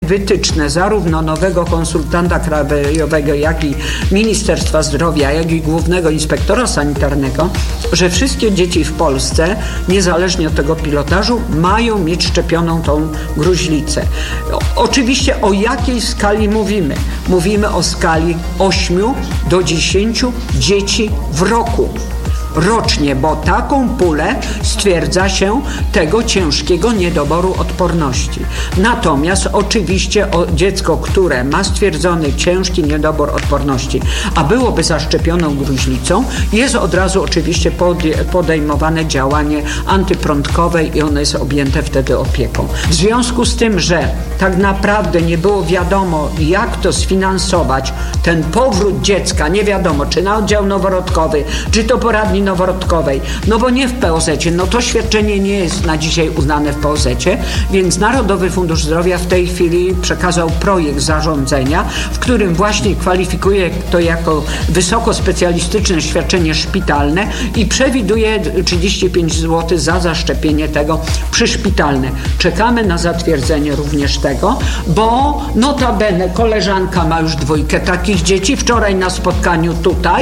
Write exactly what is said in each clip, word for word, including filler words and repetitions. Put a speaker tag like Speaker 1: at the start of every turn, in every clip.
Speaker 1: wytyczne zarówno nowego konsultanta krajowego, jak i Ministerstwa Zdrowia, jak i Głównego Inspektora Sanitarnego, że wszystkie dzieci w Polsce, niezależnie od tego pilotażu, mają mieć szczepioną tą gruźlicę. O, oczywiście o jakiej skali mówimy? Mówimy o skali ośmiu do dziesięciu dzieci w roku. Rocznie, bo taką pulę stwierdza się tego ciężkiego niedoboru odporności. Natomiast oczywiście o dziecko, które ma stwierdzony ciężki niedobór odporności, a byłoby zaszczepioną gruźlicą, jest od razu oczywiście podejmowane działanie antyprądkowe i ono jest objęte wtedy opieką. W związku z tym, że tak naprawdę nie było wiadomo, jak to sfinansować, ten powrót dziecka, nie wiadomo, czy na oddział noworodkowy, czy to poradni noworodkowej, no bo nie w P O Z-cie, no to świadczenie nie jest na dzisiaj uznane w P O Z-cie, więc Narodowy Fundusz Zdrowia w tej chwili przekazał projekt zarządzenia, w którym właśnie kwalifikuje to jako wysokospecjalistyczne świadczenie szpitalne i przewiduje trzydzieści pięć złotych za zaszczepienie tego przyszpitalne. Czekamy na zatwierdzenie również tego, bo notabene koleżanka ma już dwójkę takich dzieci. Wczoraj na spotkaniu tutaj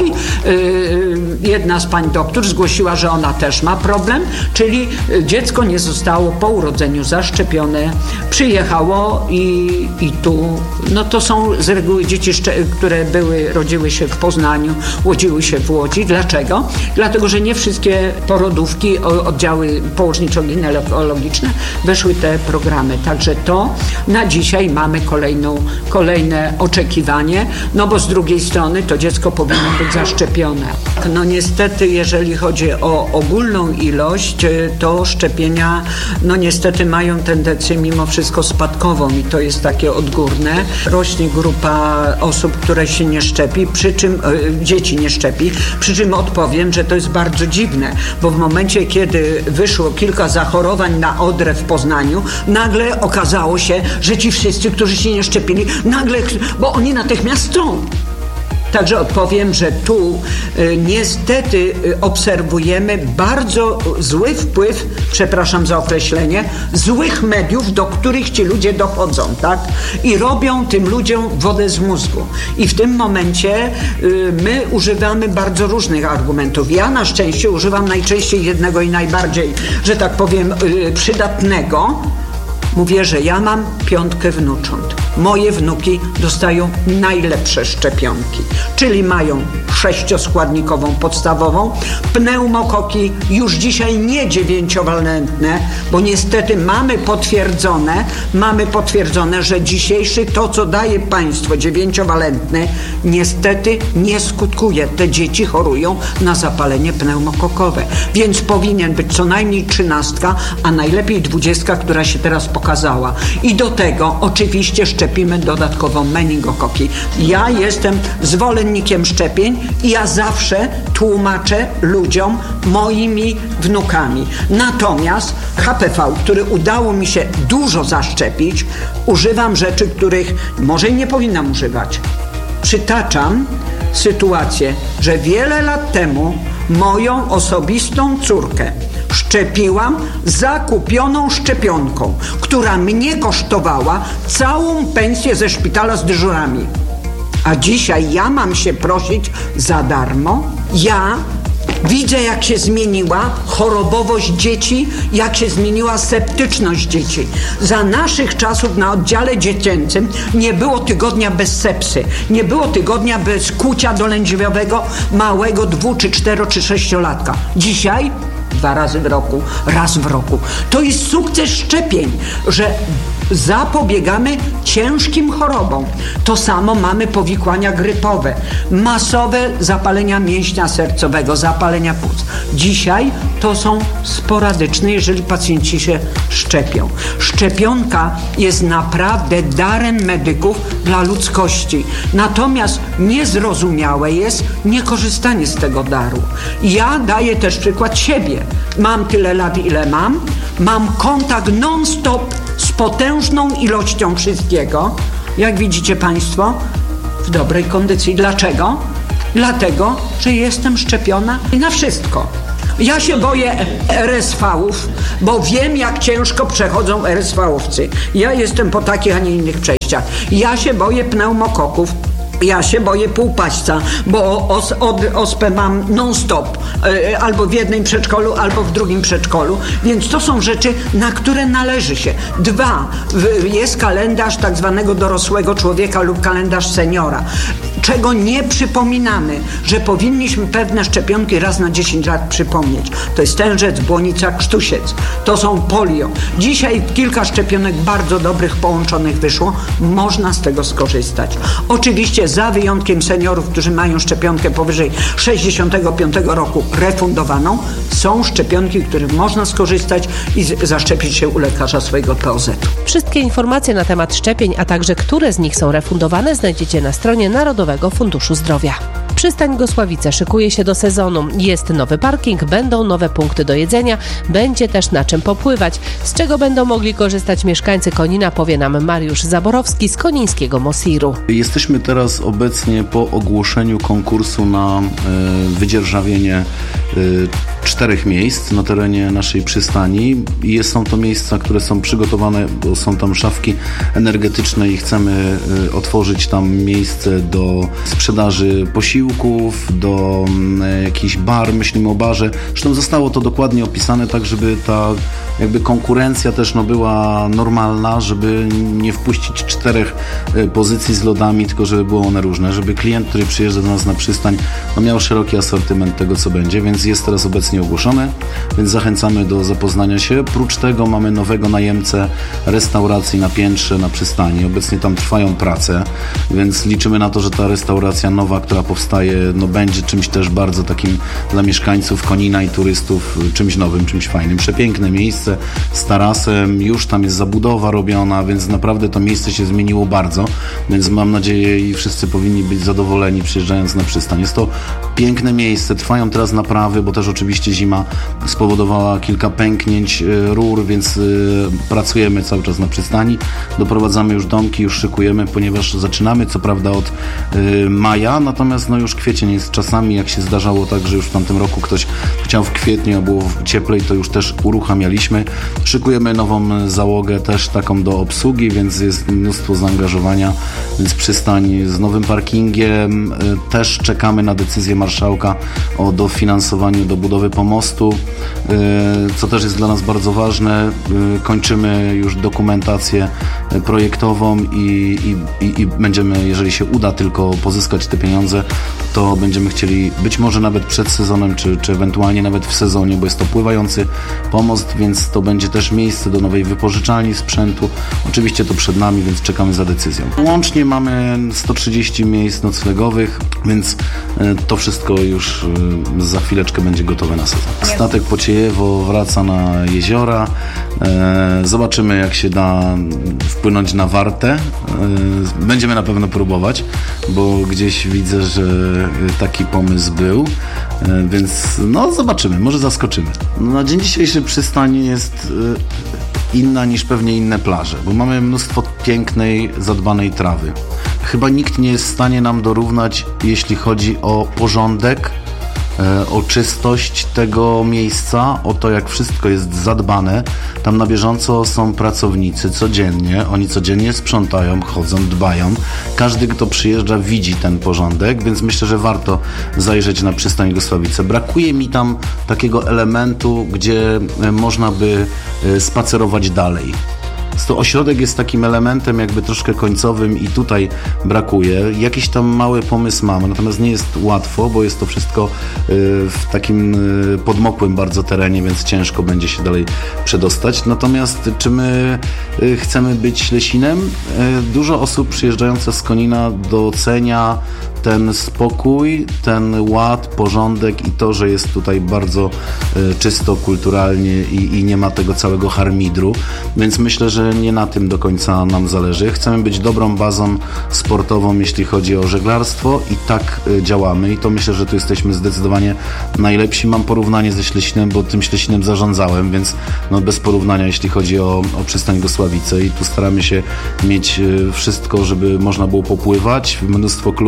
Speaker 1: yy, jedna z pań doktor zgłosiła, że ona też ma problem, czyli dziecko nie zostało po urodzeniu zaszczepione, przyjechało i, i tu, no to są z reguły dzieci, które były, rodziły się w Poznaniu, urodziły się w Łodzi. Dlaczego? Dlatego, że nie wszystkie porodówki, oddziały położniczo-ginekologiczne weszły te programy. Także to na dzisiaj mamy kolejną, kolejne oczekiwanie, no bo z drugiej strony to dziecko powinno być zaszczepione. No niestety, jeżeli chodzi o ogólną ilość, to szczepienia, no niestety mają tendencję mimo wszystko spadkową i to jest takie odgórne. Rośnie grupa osób, które się nie szczepi, przy czym e, dzieci nie szczepi, przy czym odpowiem, że to jest bardzo dziwne, bo w momencie, kiedy wyszło kilka zachorowań na odrę w Poznaniu, nagle okazało się, że ci wszyscy, którzy się nie szczepili, nagle, bo oni natychmiast chcą. Także odpowiem, że tu y, niestety y, obserwujemy bardzo zły wpływ, przepraszam za określenie, złych mediów, do których ci ludzie dochodzą, tak? I robią tym ludziom wodę z mózgu. I w tym momencie y, my używamy bardzo różnych argumentów. Ja na szczęście używam najczęściej jednego i najbardziej, że tak powiem, y, przydatnego. Mówię, że ja mam piątkę wnucząt. Moje wnuki dostają najlepsze szczepionki, czyli mają sześcioskładnikową podstawową, pneumokoki już dzisiaj nie dziewięciowalentne, bo niestety mamy potwierdzone, mamy potwierdzone, że dzisiejszy to, co daje państwo dziewięciowalentne, niestety nie skutkuje. Te dzieci chorują na zapalenie pneumokokowe, więc powinien być co najmniej trzynastka, a najlepiej dwudziestka, która się teraz pokazała. I do tego oczywiście szczepimy dodatkowo meningokoki. Ja jestem zwolennikiem szczepień i ja zawsze tłumaczę ludziom moimi wnukami. Natomiast H P V, który udało mi się dużo zaszczepić, używam rzeczy, których może i nie powinnam używać. Przytaczam sytuację, że wiele lat temu moją osobistą córkę szczepiłam zakupioną szczepionką, która mnie kosztowała całą pensję ze szpitala z dyżurami. A dzisiaj ja mam się prosić za darmo? Ja widzę, jak się zmieniła chorobowość dzieci, jak się zmieniła septyczność dzieci. Za naszych czasów na oddziale dziecięcym nie było tygodnia bez sepsy. Nie było tygodnia bez kłucia dolędźwiowego małego dwu, czy cztero, czy sześciolatka. Dzisiaj dwa razy w roku, raz w roku. To jest sukces szczepień, że zapobiegamy ciężkim chorobom. To samo mamy powikłania grypowe, masowe zapalenia mięśnia sercowego, zapalenia płuc. Dzisiaj to są sporadyczne, jeżeli pacjenci się szczepią. Szczepionka jest naprawdę darem medyków dla ludzkości. Natomiast niezrozumiałe jest niekorzystanie z tego daru. Ja daję też przykład siebie. Mam tyle lat, ile mam. Mam kontakt non-stop z potężną ilością wszystkiego. Jak widzicie Państwo, w dobrej kondycji. Dlaczego? Dlatego, że jestem szczepiona na wszystko. Ja się boję R S V-ów, bo wiem, jak ciężko przechodzą R S V-owcy. Ja jestem po takich, a nie innych przejściach. Ja się boję pneumokoków. Ja się boję półpaśca, bo os, od, ospę mam non-stop, yy, albo w jednym przedszkolu, albo w drugim przedszkolu, więc to są rzeczy, na które należy się. Dwa, w, jest kalendarz tak zwanego dorosłego człowieka lub kalendarz seniora, czego nie przypominamy, że powinniśmy pewne szczepionki raz na dziesięć lat przypomnieć. To jest tężec, błonica, krztusiec, to są polio. Dzisiaj kilka szczepionek bardzo dobrych połączonych wyszło, można z tego skorzystać. Oczywiście za wyjątkiem seniorów, którzy mają szczepionkę powyżej sześćdziesiątego piątego roku refundowaną, są szczepionki, których można skorzystać i z- zaszczepić się u lekarza swojego P O Z-u.
Speaker 2: Wszystkie informacje na temat szczepień, a także które z nich są refundowane, znajdziecie na stronie Narodowego Funduszu Zdrowia. Przystań Gosławice szykuje się do sezonu. Jest nowy parking, będą nowe punkty do jedzenia, będzie też na czym popływać. Z czego będą mogli korzystać mieszkańcy Konina, powie nam Mariusz Zaborowski z konińskiego Mosiru.
Speaker 3: Jesteśmy teraz obecnie po ogłoszeniu konkursu na y, wydzierżawienie y, czterech miejsc na terenie naszej przystani. I są to miejsca, które są przygotowane, bo są tam szafki energetyczne i chcemy y, otworzyć tam miejsce do sprzedaży posiłków, do y, jakiś bar, myślimy o barze. Zresztą zostało to dokładnie opisane tak, żeby ta jakby konkurencja też no, była normalna, żeby nie wpuścić czterech y, pozycji z lodami, tylko żeby były one różne, żeby klient, który przyjeżdża do nas na przystań, no, miał szeroki asortyment tego, co będzie, więc jest teraz obecnie ogłoszone, więc zachęcamy do zapoznania się. Prócz tego mamy nowego najemcę restauracji na piętrze na przystani. Obecnie tam trwają prace, więc liczymy na to, że ta restauracja nowa, która powstaje, no będzie czymś też bardzo takim dla mieszkańców Konina i turystów, czymś nowym, czymś fajnym. Przepiękne miejsce z tarasem, już tam jest zabudowa robiona, więc naprawdę to miejsce się zmieniło bardzo, więc mam nadzieję i wszyscy powinni być zadowoleni przyjeżdżając na przystań. Jest to piękne miejsce, trwają teraz naprawy, bo też oczywiście zima spowodowała kilka pęknięć rur, więc pracujemy cały czas na przystani, doprowadzamy już domki, już szykujemy, ponieważ zaczynamy co prawda od maja, natomiast no już kwiecień jest czasami, jak się zdarzało tak, że już w tamtym roku ktoś chciał w kwietniu, a było cieplej, to już też uruchamialiśmy. Szykujemy nową załogę też taką do obsługi, więc jest mnóstwo zaangażowania, więc przystań z nowym parkingiem. Też czekamy na decyzję marszałka o dofinansowaniu do budowy pomostu, co też jest dla nas bardzo ważne. Kończymy już dokumentację projektową i, i, i, i będziemy, jeżeli się uda tylko pozyskać te pieniądze, to będziemy chcieli być może nawet przed sezonem, czy, czy ewentualnie nawet w sezonie, bo jest to pływający pomost, więc to będzie też miejsce do nowej wypożyczalni sprzętu. Oczywiście to przed nami, więc czekamy za decyzją. Łącznie mamy sto trzydzieści miejsc noclegowych, więc to wszystko już za chwileczkę będzie gotowe na sezon. Statek Pociejewo wraca na jeziora. Zobaczymy, jak się da wpłynąć na Wartę. Będziemy na pewno próbować, bo gdzieś widzę, że taki pomysł był, więc no zobaczymy, może zaskoczymy. Na dzień dzisiejszy przystań jest inna niż pewnie inne plaże, bo mamy mnóstwo pięknej, zadbanej trawy. Chyba nikt nie jest w stanie nam dorównać, jeśli chodzi o porządek, o czystość tego miejsca, o to, jak wszystko jest zadbane. Tam na bieżąco są pracownicy codziennie, oni codziennie sprzątają, chodzą, dbają. Każdy, kto przyjeżdża, widzi ten porządek, więc myślę, że warto zajrzeć na przystań Gosławice. Brakuje mi tam takiego elementu, gdzie można by spacerować dalej. To ośrodek jest takim elementem jakby troszkę końcowym i tutaj brakuje. Jakiś tam mały pomysł mamy, natomiast nie jest łatwo, bo jest to wszystko w takim podmokłym bardzo terenie, więc ciężko będzie się dalej przedostać. Natomiast czy my chcemy być Lesinem? Dużo osób przyjeżdżających z Konina docenia ten spokój, ten ład, porządek i to, że jest tutaj bardzo czysto, kulturalnie i, i nie ma tego całego harmidru, więc myślę, że nie na tym do końca nam zależy. Chcemy być dobrą bazą sportową, jeśli chodzi o żeglarstwo i tak działamy i to myślę, że tu jesteśmy zdecydowanie najlepsi. Mam porównanie ze Ślesinem, bo tym Ślesinem zarządzałem, więc no bez porównania, jeśli chodzi o, o przystań Gosławice i tu staramy się mieć wszystko, żeby można było popływać. Mnóstwo klubów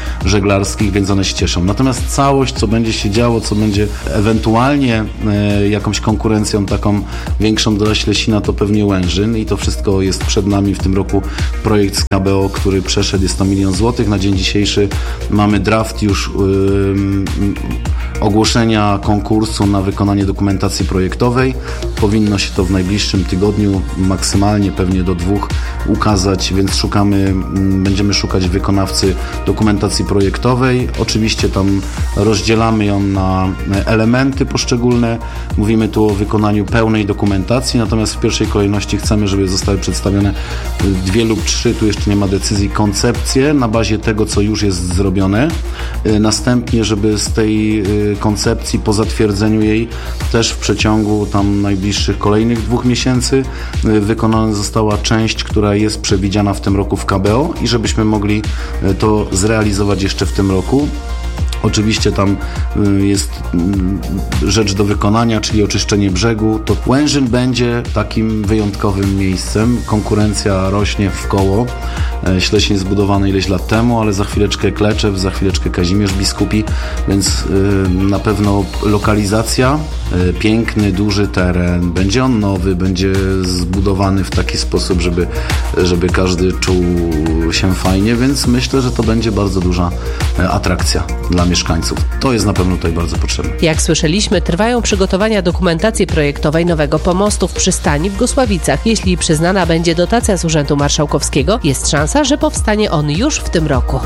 Speaker 3: żeglarskich, więc one się cieszą. Natomiast całość, co będzie się działo, co będzie ewentualnie e, jakąś konkurencją taką większą dla Ślesina, to pewnie Łężyn i to wszystko jest przed nami w tym roku. Projekt z K B O, który przeszedł, jest to milion złotych. Na dzień dzisiejszy mamy draft już yy, ogłoszenia konkursu na wykonanie dokumentacji projektowej. Powinno się to w najbliższym tygodniu, maksymalnie pewnie do dwóch, ukazać, więc szukamy, będziemy szukać wykonawcy dokumentacji projektowej. Oczywiście tam rozdzielamy ją na elementy poszczególne. Mówimy tu o wykonaniu pełnej dokumentacji, natomiast w pierwszej kolejności chcemy, żeby zostały przedstawione dwie lub trzy, tu jeszcze nie ma decyzji, koncepcje na bazie tego, co już jest zrobione. Następnie, żeby z tej koncepcji po zatwierdzeniu jej też w przeciągu tam najbliższych kolejnych dwóch miesięcy wykonana została część, która jest przewidziana w tym roku w K B O i żebyśmy mogli to zrealizować jeszcze w tym roku. Oczywiście tam jest rzecz do wykonania, czyli oczyszczenie brzegu. To Łężyn będzie takim wyjątkowym miejscem. Konkurencja rośnie w koło. Ślesin jest zbudowany ileś lat temu, ale za chwileczkę Kleczew, za chwileczkę Kazimierz Biskupi, więc na pewno lokalizacja, piękny, duży teren. Będzie on nowy, będzie zbudowany w taki sposób, żeby, żeby każdy czuł się fajnie, więc myślę, że to będzie bardzo duża atrakcja dla mieszkańców. To jest na pewno tutaj bardzo potrzebne.
Speaker 2: Jak słyszeliśmy, trwają przygotowania dokumentacji projektowej nowego pomostu w przystani w Gosławicach. Jeśli przyznana będzie dotacja z Urzędu Marszałkowskiego, jest szansa, że powstanie on już w tym roku.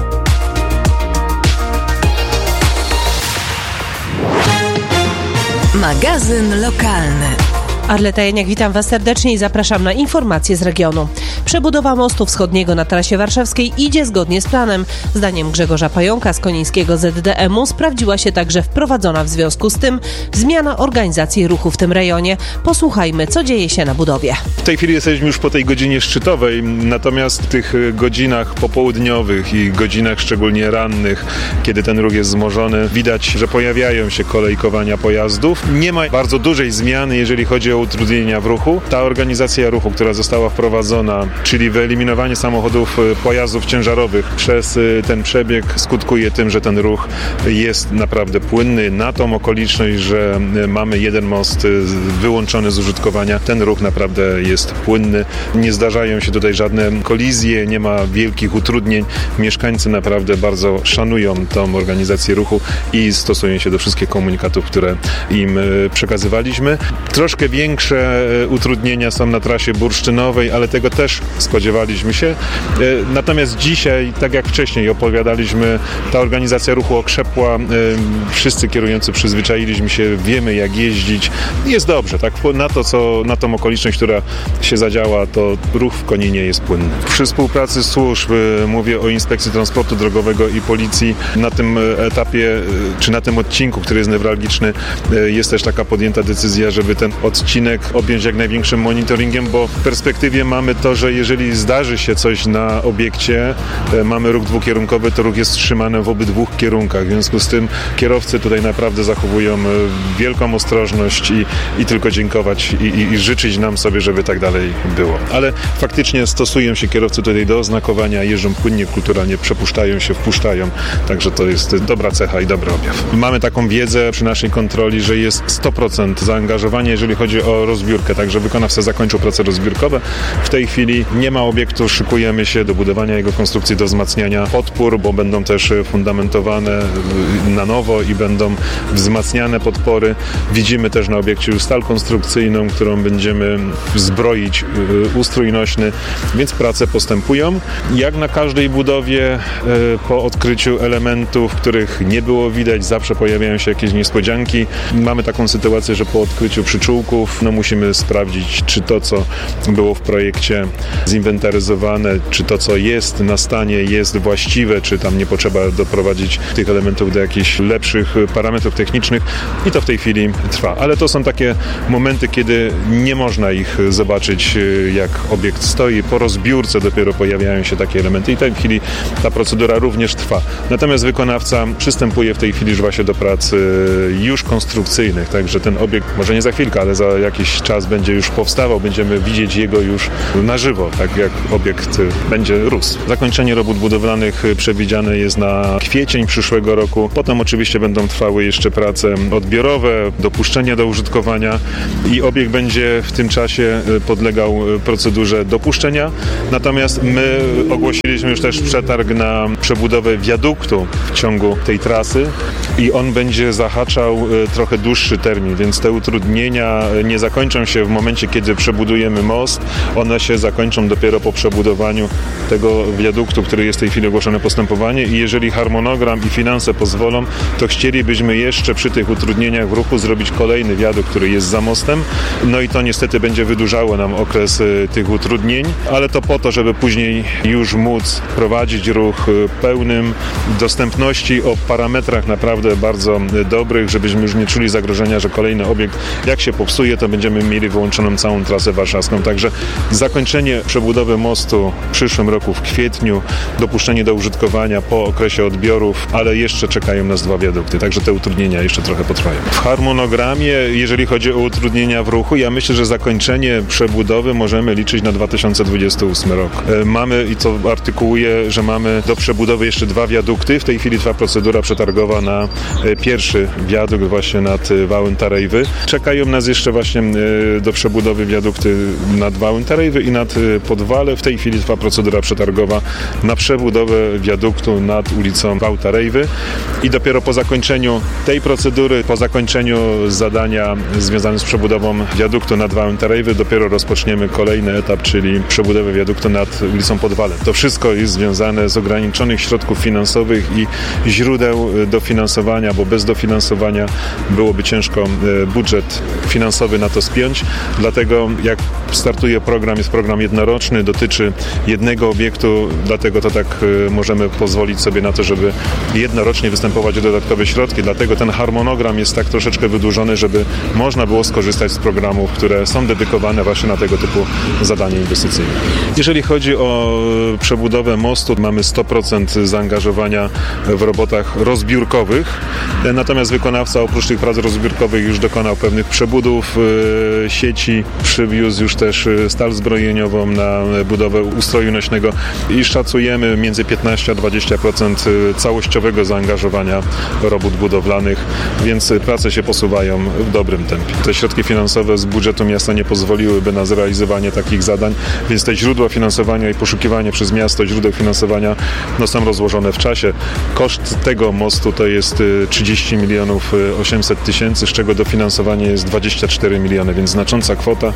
Speaker 4: Magazyn lokalny.
Speaker 2: Arleta Janiak, witam Was serdecznie i zapraszam na informacje z regionu. Przebudowa mostu wschodniego na trasie warszawskiej idzie zgodnie z planem. Zdaniem Grzegorza Pająka z Konińskiego Z D M-u sprawdziła się także wprowadzona w związku z tym zmiana organizacji ruchu w tym rejonie. Posłuchajmy, co dzieje się na budowie.
Speaker 5: W tej chwili jesteśmy już po tej godzinie szczytowej, natomiast w tych godzinach popołudniowych i godzinach szczególnie rannych, kiedy ten ruch jest wzmożony, widać, że pojawiają się kolejkowania pojazdów. Nie ma bardzo dużej zmiany, jeżeli chodzi o utrudnienia w ruchu. Ta organizacja ruchu, która została wprowadzona, czyli wyeliminowanie samochodów, pojazdów ciężarowych przez ten przebieg, skutkuje tym, że ten ruch jest naprawdę płynny. Na tą okoliczność, że mamy jeden most wyłączony z użytkowania, ten ruch naprawdę jest płynny. Nie zdarzają się tutaj żadne kolizje, nie ma wielkich utrudnień. Mieszkańcy naprawdę bardzo szanują tą organizację ruchu i stosują się do wszystkich komunikatów, które im przekazywaliśmy. Troszkę większe utrudnienia są na trasie bursztynowej, ale tego też spodziewaliśmy się. Natomiast dzisiaj, tak jak wcześniej opowiadaliśmy, ta organizacja ruchu okrzepła. Wszyscy kierujący przyzwyczailiśmy się, wiemy jak jeździć. Jest dobrze, tak? Na to, co, na tą okoliczność, która się zadziała, to ruch w Koninie jest płynny. Przy współpracy służb, mówię o Inspekcji Transportu Drogowego i Policji, na tym etapie, czy na tym odcinku, który jest newralgiczny, jest też taka podjęta decyzja, żeby ten odcinek objąć jak największym monitoringiem, bo w perspektywie mamy to, że jeżeli zdarzy się coś na obiekcie, mamy ruch dwukierunkowy, to ruch jest wstrzymany w obydwu kierunkach. W związku z tym kierowcy tutaj naprawdę zachowują wielką ostrożność i, i tylko dziękować i, i, i życzyć nam sobie, żeby tak dalej było. Ale faktycznie stosują się kierowcy tutaj do oznakowania, jeżdżą płynnie, kulturalnie, przepuszczają się, wpuszczają, także to jest dobra cecha i dobry objaw. Mamy taką wiedzę przy naszej kontroli, że jest sto procent zaangażowania, jeżeli chodzi o rozbiórkę, także wykonawca zakończył prace rozbiórkowe. W tej chwili nie ma obiektu, szykujemy się do budowania jego konstrukcji, do wzmacniania podpór, bo będą też fundamentowane na nowo i będą wzmacniane podpory. Widzimy też na obiekcie już stal konstrukcyjną, którą będziemy zbroić, ustrój nośny, więc prace postępują. Jak na każdej budowie, po odkryciu elementów, których nie było widać, zawsze pojawiają się jakieś niespodzianki. Mamy taką sytuację, że po odkryciu przyczółków no musimy sprawdzić, czy to, co było w projekcie zinwentaryzowane, czy to, co jest na stanie, jest właściwe, czy tam nie potrzeba doprowadzić tych elementów do jakichś lepszych parametrów technicznych i to w tej chwili trwa. Ale to są takie momenty, kiedy nie można ich zobaczyć, jak obiekt stoi. Po rozbiórce dopiero pojawiają się takie elementy i w tej chwili ta procedura również trwa. Natomiast wykonawca przystępuje w tej chwili już właśnie do prac już konstrukcyjnych, także ten obiekt, może nie za chwilkę, ale za jakiś czas będzie już powstawał, będziemy widzieć jego już na żywo, tak jak obiekt będzie rósł. Zakończenie robót budowlanych przewidziane jest na kwiecień przyszłego roku. Potem oczywiście będą trwały jeszcze prace odbiorowe, dopuszczenie do użytkowania i obiekt będzie w tym czasie podlegał procedurze dopuszczenia. Natomiast my ogłosiliśmy już też przetarg na przebudowę wiaduktu w ciągu tej trasy i on będzie zahaczał trochę dłuższy termin, więc te utrudnienia nie zakończą się w momencie, kiedy przebudujemy most. One się zakończą dopiero po przebudowaniu tego wiaduktu, który jest w tej chwili ogłoszone postępowanie i jeżeli harmonogram i finanse pozwolą, to chcielibyśmy jeszcze przy tych utrudnieniach w ruchu zrobić kolejny wiadukt, który jest za mostem. No i to niestety będzie wydłużało nam okres y, tych utrudnień, ale to po to, żeby później już móc prowadzić ruch pełnym dostępności o parametrach naprawdę bardzo dobrych, żebyśmy już nie czuli zagrożenia, że kolejny obiekt, jak się popsuje, to będziemy mieli wyłączoną całą trasę warszawską. Także zakończenie przebudowy mostu w przyszłym roku w kwietniu, dopuszczenie do użytkowania po okresie odbiorów, ale jeszcze czekają nas dwa wiadukty, także te utrudnienia jeszcze trochę potrwają. W harmonogramie, jeżeli chodzi o utrudnienia w ruchu, ja myślę, że zakończenie przebudowy możemy liczyć na dwa tysiące dwudziesty ósmy rok. Mamy, i to artykułuje, że mamy do przebudowy jeszcze dwa wiadukty. W tej chwili trwa procedura przetargowa na pierwszy wiadukt właśnie nad wałem Tarejwy. Czekają nas jeszcze właśnie do przebudowy wiadukty nad wałem Tarejwy i nad Podwale. W tej chwili trwa procedura przetargowa na przebudowę wiaduktu nad ulicą Wał Tarejwy i dopiero po zakończeniu tej procedury, po zakończeniu zadania związanym z przebudową wiaduktu nad wałem Tarejwy dopiero rozpoczniemy kolejny etap, czyli przebudowę wiaduktu nad ulicą Podwale. To wszystko jest związane z ograniczonych środków finansowych i źródeł dofinansowania, bo bez dofinansowania byłoby ciężko budżet finansowy na to spiąć. Dlatego jak startuje program, jest program jednoroczny, dotyczy jednego obiektu, dlatego to tak możemy pozwolić sobie na to, żeby jednorocznie występować o dodatkowe środki. Dlatego ten harmonogram jest tak troszeczkę wydłużony, żeby można było skorzystać z programów, które są dedykowane właśnie na tego typu zadania inwestycyjne. Jeżeli chodzi o przebudowę mostu, mamy sto procent zaangażowania w robotach rozbiórkowych, natomiast wykonawca oprócz tych prac rozbiórkowych już dokonał pewnych przebudów sieci, przywiózł już też stal zbrojeniową na budowę ustroju nośnego i szacujemy między piętnaście a dwadzieścia procent całościowego zaangażowania robót budowlanych, więc prace się posuwają w dobrym tempie. Te środki finansowe z budżetu miasta nie pozwoliłyby na zrealizowanie takich zadań, więc te źródła finansowania i poszukiwanie przez miasto źródeł finansowania no, są rozłożone w czasie. Koszt tego mostu to jest trzydzieści milionów osiemset tysięcy, z czego dofinansowanie jest dwadzieścia cztery miliony, więc znacząca kwota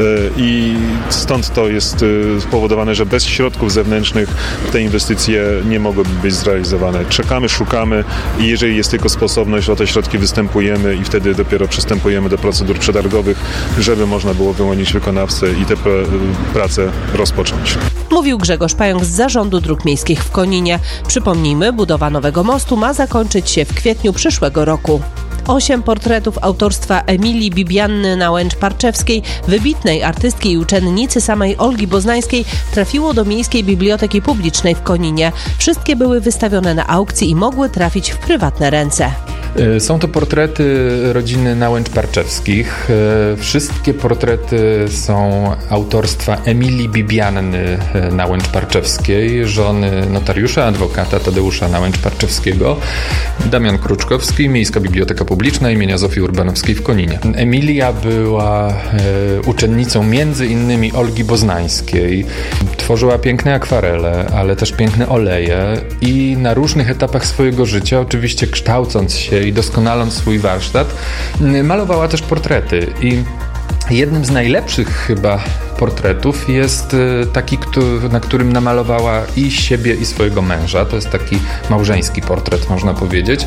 Speaker 5: i stąd to jest spowodowane, że bez środków zewnętrznych te inwestycje nie mogłyby być zrealizowane. Czekamy, szukamy i jeżeli jest tylko sposobność, o te środki występujemy i wtedy dopiero przystępujemy do procedur przetargowych, żeby można było wyłonić wykonawcę i te pr- prace rozpocząć.
Speaker 2: Mówił Grzegorz Pająk z Zarządu Dróg Miejskich w Koninie. Przypomnijmy, budowa nowego mostu ma zakończyć się w kwietniu przyszłego roku. Osiem portretów autorstwa Emilii Bibianny Nałęcz-Parczewskiej, wybitnej artystki i uczennicy samej Olgi Boznańskiej, trafiło do Miejskiej Biblioteki Publicznej w Koninie. Wszystkie były wystawione na aukcji i mogły trafić w prywatne ręce.
Speaker 4: Są to portrety rodziny Nałęcz-Parczewskich. Wszystkie portrety są autorstwa Emilii Bibianny Nałęcz-Parczewskiej, żony notariusza, adwokata Tadeusza Nałęcz-Parczewskiego, Damian Kruczkowski, Miejska Biblioteka Publiczna imienia Zofii Urbanowskiej w Koninie. Emilia była uczennicą między innymi Olgi Boznańskiej. Tworzyła piękne akwarele, ale też piękne oleje i na różnych etapach swojego życia, oczywiście kształcąc się i doskonaląc swój warsztat, malowała też portrety i jednym z najlepszych chyba portretów jest taki, na którym namalowała i siebie, i swojego męża. To jest taki małżeński portret, można powiedzieć.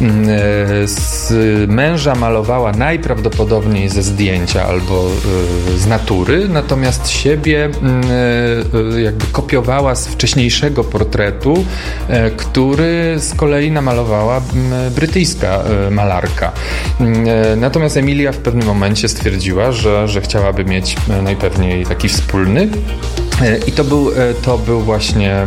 Speaker 4: Z męża malowała najprawdopodobniej ze zdjęcia albo z natury, natomiast siebie jakby kopiowała z wcześniejszego portretu, który z kolei namalowała brytyjska malarka. Natomiast Emilia w pewnym momencie stwierdziła, że, że chciałaby mieć najpewniej taki wspólny I to był, to był właśnie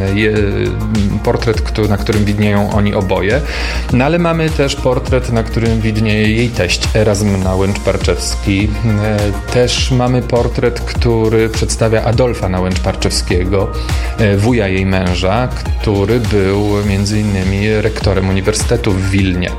Speaker 4: portret, na którym widnieją oni oboje. No ale mamy też portret, na którym widnieje jej teść Erazm Nałęcz-Parczewski. Też mamy portret, który przedstawia Adolfa Nałęcz-Parczewskiego, wuja jej męża, który był między innymi rektorem Uniwersytetu w Wilnie.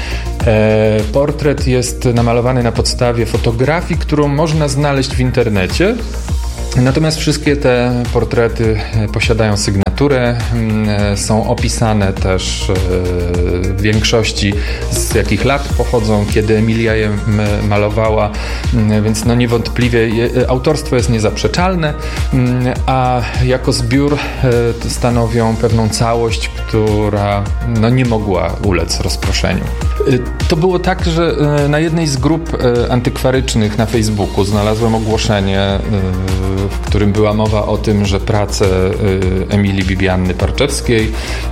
Speaker 4: Portret jest namalowany na podstawie fotografii, którą można znaleźć w internecie. Natomiast wszystkie te portrety posiadają sygnaturę, są opisane też w większości z jakich lat pochodzą, kiedy Emilia je malowała, więc no niewątpliwie autorstwo jest niezaprzeczalne, a jako zbiór stanowią pewną całość, która no nie mogła ulec rozproszeniu. To było tak, że na jednej z grup antykwarycznych na Facebooku znalazłem ogłoszenie, w którym była mowa o tym, że prace Emilii Bibianny Parczewskiej,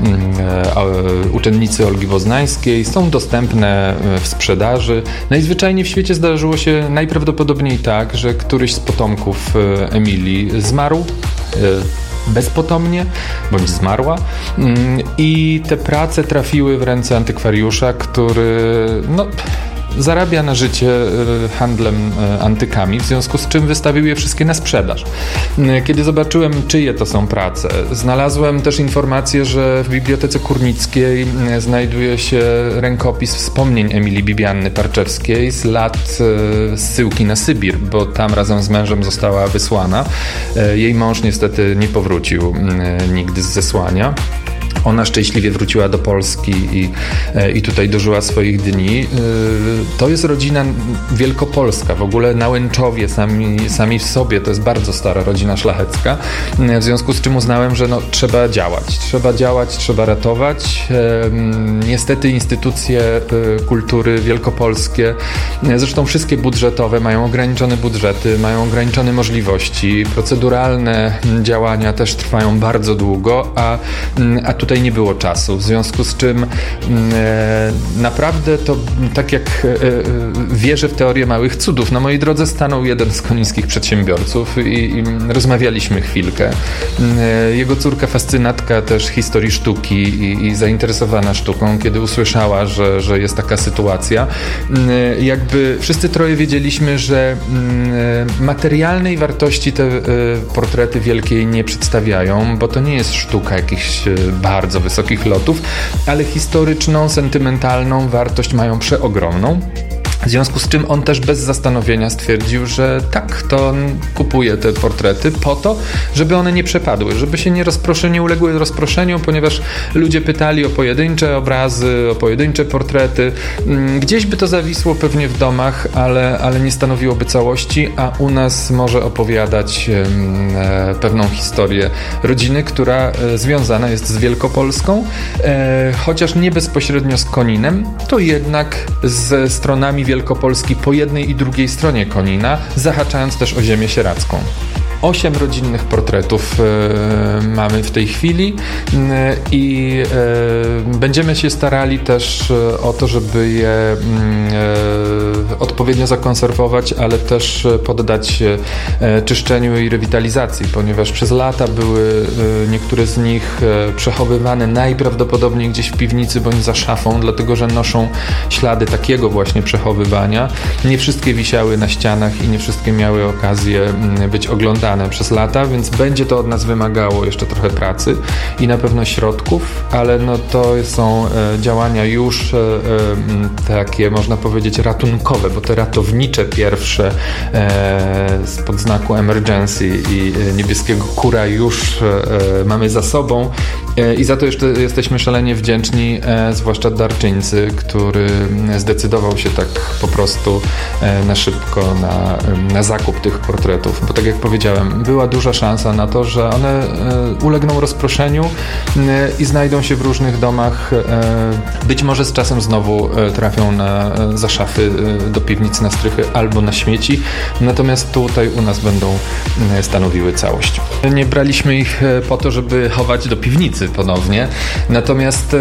Speaker 4: uczennicy Olgi Poznańskiej są dostępne w sprzedaży. Najzwyczajniej w świecie zdarzyło się najprawdopodobniej tak, że któryś z potomków Emilii zmarł bezpotomnie, bądź zmarła i te prace trafiły w ręce antykwariusza, który no zarabia na życie handlem antykami, w związku z czym wystawił je wszystkie na sprzedaż. Kiedy zobaczyłem, czyje to są prace, znalazłem też informację, że w Bibliotece Kurnickiej znajduje się rękopis wspomnień Emilii Bibianny Parczewskiej z lat zsyłki na Sybir, bo tam razem z mężem została wysłana. Jej mąż niestety nie powrócił nigdy z zesłania. Ona szczęśliwie wróciła do Polski i, i tutaj dożyła swoich dni. To jest rodzina wielkopolska. W ogóle Nałęczowie sami, sami w sobie to jest bardzo stara rodzina szlachecka. W związku z czym uznałem, że no, trzeba działać. Trzeba działać, trzeba ratować. Niestety instytucje kultury wielkopolskie, zresztą wszystkie budżetowe, mają ograniczone budżety, mają ograniczone możliwości. Proceduralne działania też trwają bardzo długo, a, a tutaj nie było czasu, w związku z czym e, naprawdę to tak jak e, wierzę w teorię małych cudów. Na mojej drodze stanął jeden z konińskich przedsiębiorców i, i rozmawialiśmy chwilkę. E, jego córka fascynatka też historii sztuki i, i zainteresowana sztuką, kiedy usłyszała, że, że jest taka sytuacja. E, jakby wszyscy troje wiedzieliśmy, że e, materialnej wartości te e, portrety wielkiej nie przedstawiają, bo to nie jest sztuka jakichś e, bardzo wysokich lotów, ale historyczną, sentymentalną wartość mają przeogromną. W związku z czym on też bez zastanowienia stwierdził, że tak, to on kupuje te portrety po to, żeby one nie przepadły, żeby się nie rozproszy, nie uległy rozproszeniu, ponieważ ludzie pytali o pojedyncze obrazy, o pojedyncze portrety. Gdzieś by to zawisło pewnie w domach, ale, ale nie stanowiłoby całości, a u nas może opowiadać e, pewną historię rodziny, która e, związana jest z Wielkopolską, e, chociaż nie bezpośrednio z Koninem, to jednak ze stronami Wielkopolski po jednej i drugiej stronie Konina, zahaczając też o ziemię sieradzką. Osiem rodzinnych portretów e, mamy w tej chwili e, i e, będziemy się starali też e, o to, żeby je e, odpowiednio zakonserwować, ale też poddać e, czyszczeniu i rewitalizacji, ponieważ przez lata były e, niektóre z nich e, przechowywane najprawdopodobniej gdzieś w piwnicy bądź za szafą, dlatego że noszą ślady takiego właśnie przechowywania. Nie wszystkie wisiały na ścianach i nie wszystkie miały okazję m, być oglądane przez lata, więc będzie to od nas wymagało jeszcze trochę pracy i na pewno środków, ale no to są e, działania już e, e, takie, można powiedzieć, ratunkowe, bo te ratownicze pierwsze e, spod znaku emergency i e, niebieskiego kura już e, mamy za sobą e, i za to jeszcze jesteśmy szalenie wdzięczni, e, zwłaszcza darczyńcy, który zdecydował się tak po prostu e, na szybko na, na zakup tych portretów, bo tak jak powiedziałem, była duża szansa na to, że one ulegną rozproszeniu i znajdą się w różnych domach. Być może z czasem znowu trafią na, za szafy do piwnicy na strychy albo na śmieci, natomiast tutaj u nas będą stanowiły całość. Nie braliśmy ich po to, żeby chować do piwnicy, ulicy ponownie. Natomiast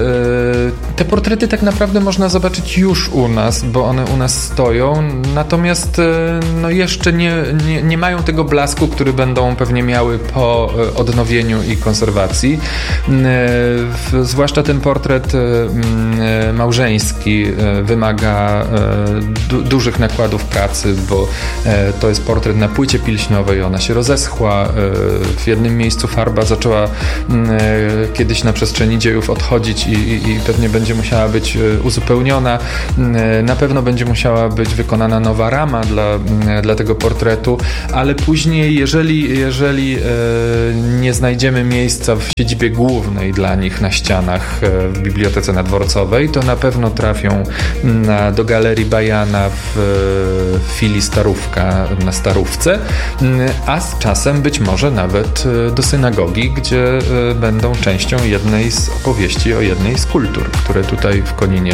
Speaker 4: te portrety tak naprawdę można zobaczyć już u nas, bo one u nas stoją, natomiast no jeszcze nie, nie, nie mają tego blasku, który będą pewnie miały po odnowieniu i konserwacji. Zwłaszcza ten portret małżeński wymaga du- dużych nakładów pracy, bo to jest portret na płycie pilśniowej, ona się rozeschła, w jednym miejscu farba zaczęła kiedyś na przestrzeni dziejów odchodzić i, i, i pewnie będzie musiała być uzupełniona. Na pewno będzie musiała być wykonana nowa rama dla, dla tego portretu, ale później, jeżeli, jeżeli nie znajdziemy miejsca w siedzibie głównej dla nich na ścianach w Bibliotece Nadworcowej, to na pewno trafią na, do Galerii Bajana w, w filii Starówka na Starówce, a z czasem być może nawet do synagogi, gdzie będą częścią jednej z opowieści o jednej z kultur, które tutaj w Koninie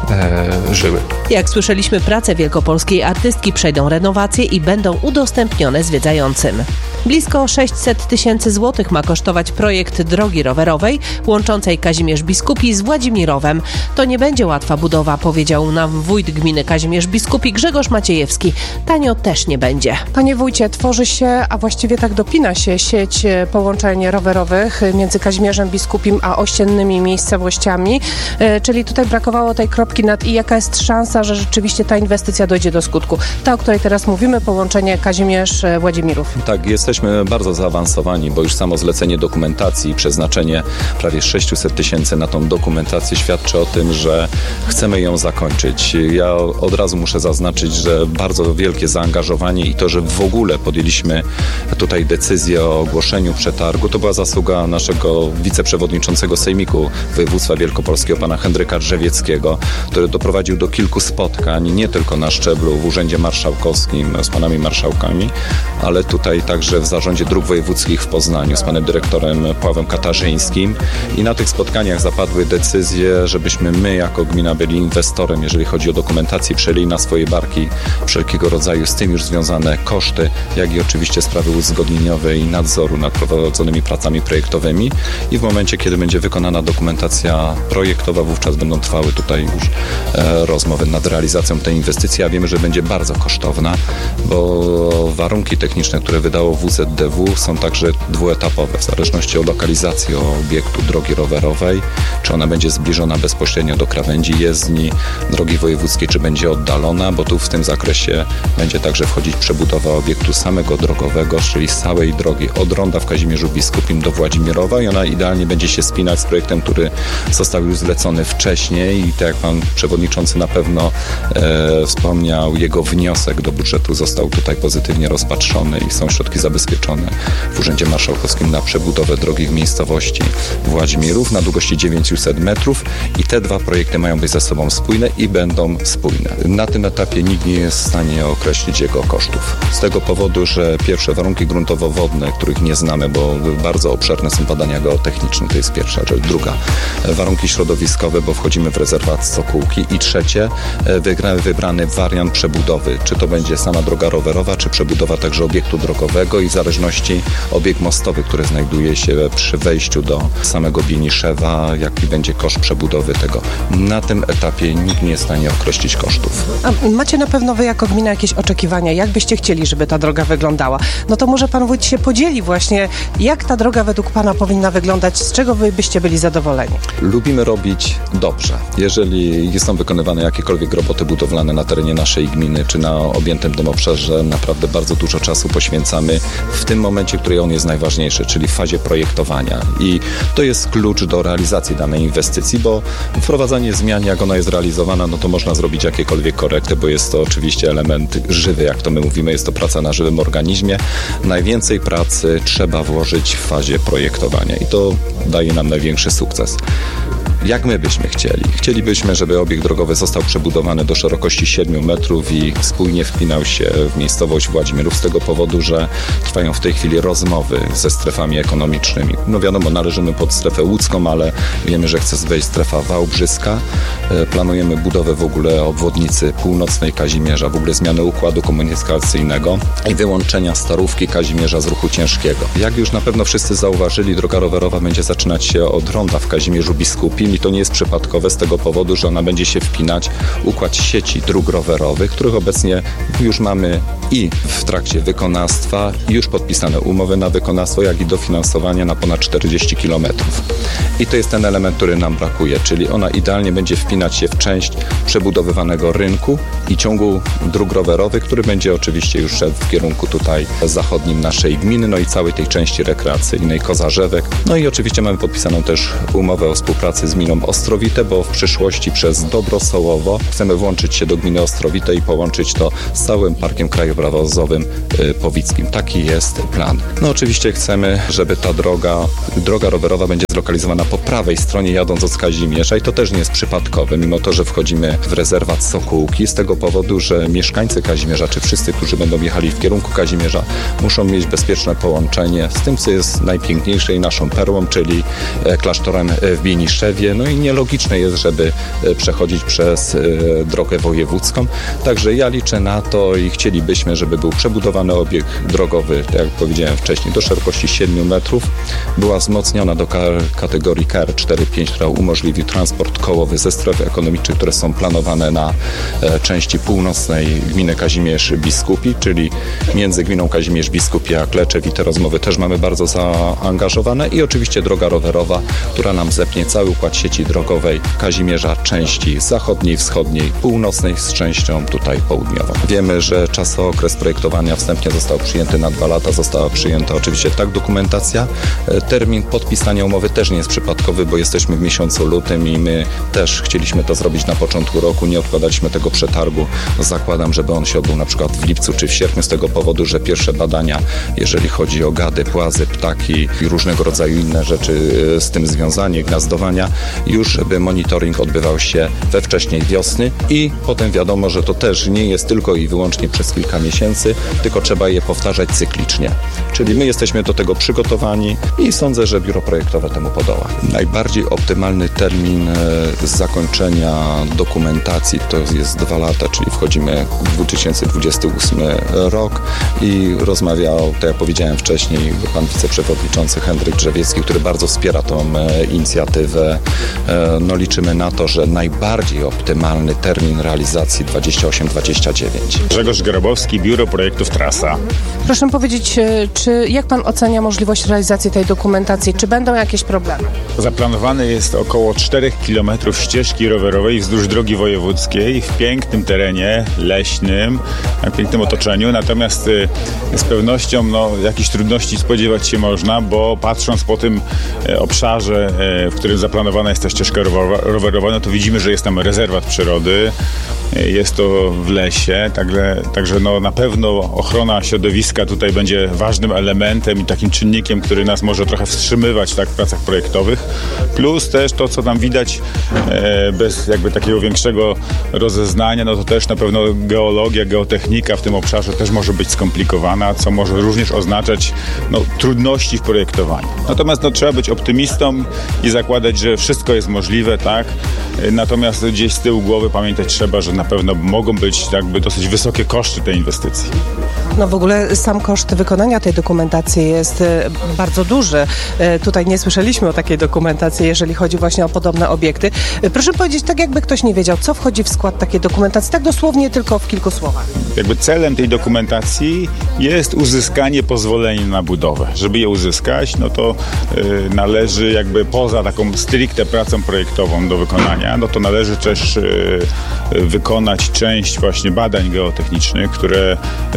Speaker 4: e, żyły.
Speaker 2: Jak słyszeliśmy, prace wielkopolskiej artystki przejdą renowację i będą udostępnione zwiedzającym. Blisko sześćset tysięcy złotych ma kosztować projekt drogi rowerowej łączącej Kazimierz Biskupi z Władzimirowem. To nie będzie łatwa budowa, powiedział nam wójt gminy Kazimierz Biskupi Grzegorz Maciejewski. Tanio też nie będzie.
Speaker 6: Panie wójcie, tworzy się, a właściwie tak dopina się sieć połączeń rowerowych między Kazimierzem Biskupim a ościennymi miejscowościami, czyli tutaj brakowało tej kropki nad i. Jaka jest szansa, że rzeczywiście ta inwestycja dojdzie do skutku? Ta, o której teraz mówimy, połączenie Kazimierz-Władzimirów.
Speaker 7: Tak, jesteśmy bardzo zaawansowani, bo już samo zlecenie dokumentacji, przeznaczenie prawie sześćset tysięcy na tą dokumentację świadczy o tym, że chcemy ją zakończyć. Ja od razu muszę zaznaczyć, że bardzo wielkie zaangażowanie i to, że w ogóle podjęliśmy tutaj decyzję o ogłoszeniu przetargu, to była zasługa naszego wiceprzewodniczącego Sejmiku Województwa Wielkopolskiego, pana Henryka Drzewieckiego, który doprowadził do kilku spotkań, nie tylko na szczeblu w Urzędzie Marszałkowskim z panami marszałkami, ale tutaj także w Zarządzie Dróg Wojewódzkich w Poznaniu z panem dyrektorem Pawłem Katarzyńskim i na tych spotkaniach zapadły decyzje, żebyśmy my jako gmina byli inwestorem, jeżeli chodzi o dokumentację, przejęli na swoje barki wszelkiego rodzaju z tym już związane koszty, jak i oczywiście sprawy uzgodnieniowe i nadzoru nad prowadzonymi pracami projektowymi i w momencie, kiedy będzie wykonana dokumentacja projektowa, wówczas będą trwały tutaj już e, rozmowy nad realizacją tej inwestycji, a wiemy, że będzie bardzo kosztowna, bo warunki techniczne, które wydało W Z D W są także dwuetapowe, w zależności od lokalizacji obiektu drogi rowerowej, czy ona będzie zbliżona bezpośrednio do krawędzi jezdni drogi wojewódzkiej, czy będzie oddalona, bo tu w tym zakresie będzie także wchodzić przebudowa obiektu samego drogowego, czyli z całej drogi od ronda w Kazimierzu Biskupim do Władzimirowa i ona idealnie będzie się spinać z projektem, który został już zlecony wcześniej i tak jak pan przewodniczący na pewno e, wspomniał, jego wniosek do budżetu został tutaj pozytywnie rozpatrzony i są środki zabezpieczone w Urzędzie Marszałkowskim na przebudowę drogi w miejscowości Władzimirów na długości dziewięćset metrów i te dwa projekty mają być ze sobą spójne i będą spójne. Na tym etapie nikt nie jest w stanie określić jego kosztów. Z tego powodu, że pierwsze warunki gruntowo-wodne, których nie znamy, bo bardzo obszerne są badania geotechniczne, to jest pierwsza rzecz. Druga, warunki środowiskowe, bo wchodzimy w rezerwat Sokółki i trzecie, wygrany, wybrany wariant przebudowy. Czy to będzie sama droga rowerowa, czy przebudowa także obiektu drogowego i w zależności obiekt mostowy, który znajduje się przy wejściu do samego Bieniszewa, jaki będzie koszt przebudowy tego. Na tym etapie nikt nie jest w stanie określić kosztów.
Speaker 6: A macie na pewno wy jako gmina jakieś oczekiwania, jak byście chcieli, żeby ta droga wyglądała? No to może pan wójt się podzieli właśnie, jak ta droga według pana powinna wyglądać, z czego wy byście byli zadowoleni?
Speaker 7: Lubimy robić dobrze. Jeżeli są wykonywane jakiekolwiek roboty budowlane na terenie naszej gminy, czy na objętym tym obszarze, naprawdę bardzo dużo czasu poświęcamy w tym momencie, w którym on jest najważniejszy, czyli w fazie projektowania. I to jest klucz do realizacji danej inwestycji, bo wprowadzanie zmian, jak ona jest realizowana, no to można zrobić jakiekolwiek korekty, bo jest to oczywiście element żywy, jak to my mówimy, jest to praca na żywym organizmie. Najwięcej pracy trzeba włożyć w fazie projektowania i to daje nam największy sukces. jak my byśmy chcieli. Chcielibyśmy, żeby obiekt drogowy został przebudowany do szerokości siedmiu metrów i spójnie wpinał się w miejscowość Władzimierów z tego powodu, że trwają w tej chwili rozmowy ze strefami ekonomicznymi. No wiadomo, należymy pod strefę łódzką, ale wiemy, że chce wejść strefa wałbrzyska. Planujemy budowę w ogóle obwodnicy północnej Kazimierza, w ogóle zmiany układu komunikacyjnego i wyłączenia Starówki Kazimierza z ruchu ciężkiego. Jak już na pewno wszyscy zauważyli, droga rowerowa będzie zaczynać się od ronda w Kazimierzu Biskupim i to nie jest przypadkowe z tego powodu, że ona będzie się wpinać w układ sieci dróg rowerowych, których obecnie już mamy i w trakcie wykonawstwa, już podpisane umowy na wykonawstwo, jak i dofinansowanie na ponad czterdzieści kilometrów. I to jest ten element, który nam brakuje, czyli ona idealnie będzie wpinać się w część przebudowywanego rynku i ciągu dróg rowerowych, który będzie oczywiście już szedł w kierunku tutaj zachodnim naszej gminy, no i całej tej części rekreacyjnej Kozarzewek. No i oczywiście mamy podpisaną też umowę o współpracy z gminą Ostrowite, bo w przyszłości przez Dobro Sołowo chcemy włączyć się do gminy Ostrowite i połączyć to z całym parkiem krajobrazowym powickim. Taki jest plan. No oczywiście chcemy, żeby ta droga, droga rowerowa będzie zlokalizowana po prawej stronie jadąc od Kazimierza i to też nie jest przypadkowe, mimo to, że wchodzimy w rezerwat Sokółki z tego powodu, że mieszkańcy Kazimierza, czy wszyscy, którzy będą jechali w kierunku Kazimierza, muszą mieć bezpieczne połączenie z tym, co jest najpiękniejsze i naszą perłą, czyli klasztorem w Bieniszewie. No i nielogiczne jest, żeby przechodzić przez drogę wojewódzką. Także ja liczę na to i chcielibyśmy, żeby był przebudowany obiekt drogowy, tak jak powiedziałem wcześniej, do szerokości siedmiu metrów. Była wzmocniona do kategorii K R cztery pięć, która umożliwi transport kołowy ze stref ekonomicznych, które są planowane na części północnej gminy Kazimierz Biskupi, czyli między gminą Kazimierz Biskupi a Kleczew i te rozmowy też mamy bardzo zaangażowane i oczywiście droga rowerowa, która nam zepnie cały układ sieci drogowej Kazimierza, części zachodniej, wschodniej, północnej z częścią tutaj południową. Wiemy, że czasokres projektowania wstępnie został przyjęty na dwa lata, została przyjęta oczywiście tak dokumentacja. Termin podpisania umowy też nie jest przypadkowy, bo jesteśmy w miesiącu lutym i my też chcieliśmy to zrobić na początku roku, nie odkładaliśmy tego przetargu. Zakładam, żeby on się odbył na przykład w lipcu czy w sierpniu z tego powodu, że pierwsze badania, jeżeli chodzi o gady, płazy, ptaki i różnego rodzaju inne rzeczy z tym związane, gniazdowania, już żeby monitoring odbywał się we wcześniej wiosny i potem wiadomo, że to też nie jest tylko i wyłącznie przez kilka miesięcy, tylko trzeba je powtarzać cyklicznie. Czyli my jesteśmy do tego przygotowani i sądzę, że biuro projektowe temu podoła. Najbardziej optymalny termin zakończenia dokumentacji to jest dwa lata, czyli wchodzimy w dwa tysiące dwudziesty ósmy rok i rozmawiał, tak jak powiedziałem wcześniej, pan wiceprzewodniczący Henryk Drzewiecki, który bardzo wspiera tą inicjatywę. No liczymy na to, że najbardziej optymalny termin realizacji dwadzieścia osiem dwadzieścia dziewięć.
Speaker 8: Grzegorz Grabowski, Biuro Projektów Trasa.
Speaker 6: Proszę powiedzieć, czy jak pan ocenia możliwość realizacji tej dokumentacji? Czy będą jakieś problemy?
Speaker 8: Zaplanowane jest około czterech kilometrów ścieżki rowerowej wzdłuż drogi wojewódzkiej w pięknym terenie leśnym, w pięknym otoczeniu. Natomiast z pewnością no, jakichś trudności spodziewać się można, bo patrząc po tym obszarze, w którym zaplanowana jest ta ścieżka rowerowa, no to widzimy, że jest tam rezerwat przyrody, jest to w lesie, także, także no, na pewno ochrona środowiska tutaj będzie ważnym elementem i takim czynnikiem, który nas może trochę wstrzymywać tak, w pracach projektowych. Plus też to, co tam widać e, bez jakby takiego większego rozeznania, no to też na pewno geologia, geotechnika w tym obszarze też może być skomplikowana, co może również oznaczać no, trudności w projektowaniu. Natomiast no, trzeba być optymistą i zakładać, że wszystko jest możliwe, tak? Natomiast gdzieś z tyłu głowy pamiętać trzeba, że na pewno mogą być jakby dosyć wysokie koszty tej inwestycji.
Speaker 6: No w ogóle sam koszt wykonania tej dokumentacji jest bardzo duży. Tutaj nie słyszeliśmy o takiej dokumentacji, jeżeli chodzi właśnie o podobne obiekty. Proszę powiedzieć, tak jakby ktoś nie wiedział, co wchodzi w skład takiej dokumentacji, tak dosłownie tylko w kilku słowach.
Speaker 8: Jakby celem tej dokumentacji jest uzyskanie pozwolenia na budowę. Żeby je uzyskać, no to y, należy jakby poza taką stricte pracą projektową do wykonania, no to należy też y, wykonać część właśnie badań geotechnicznych, które y, powinny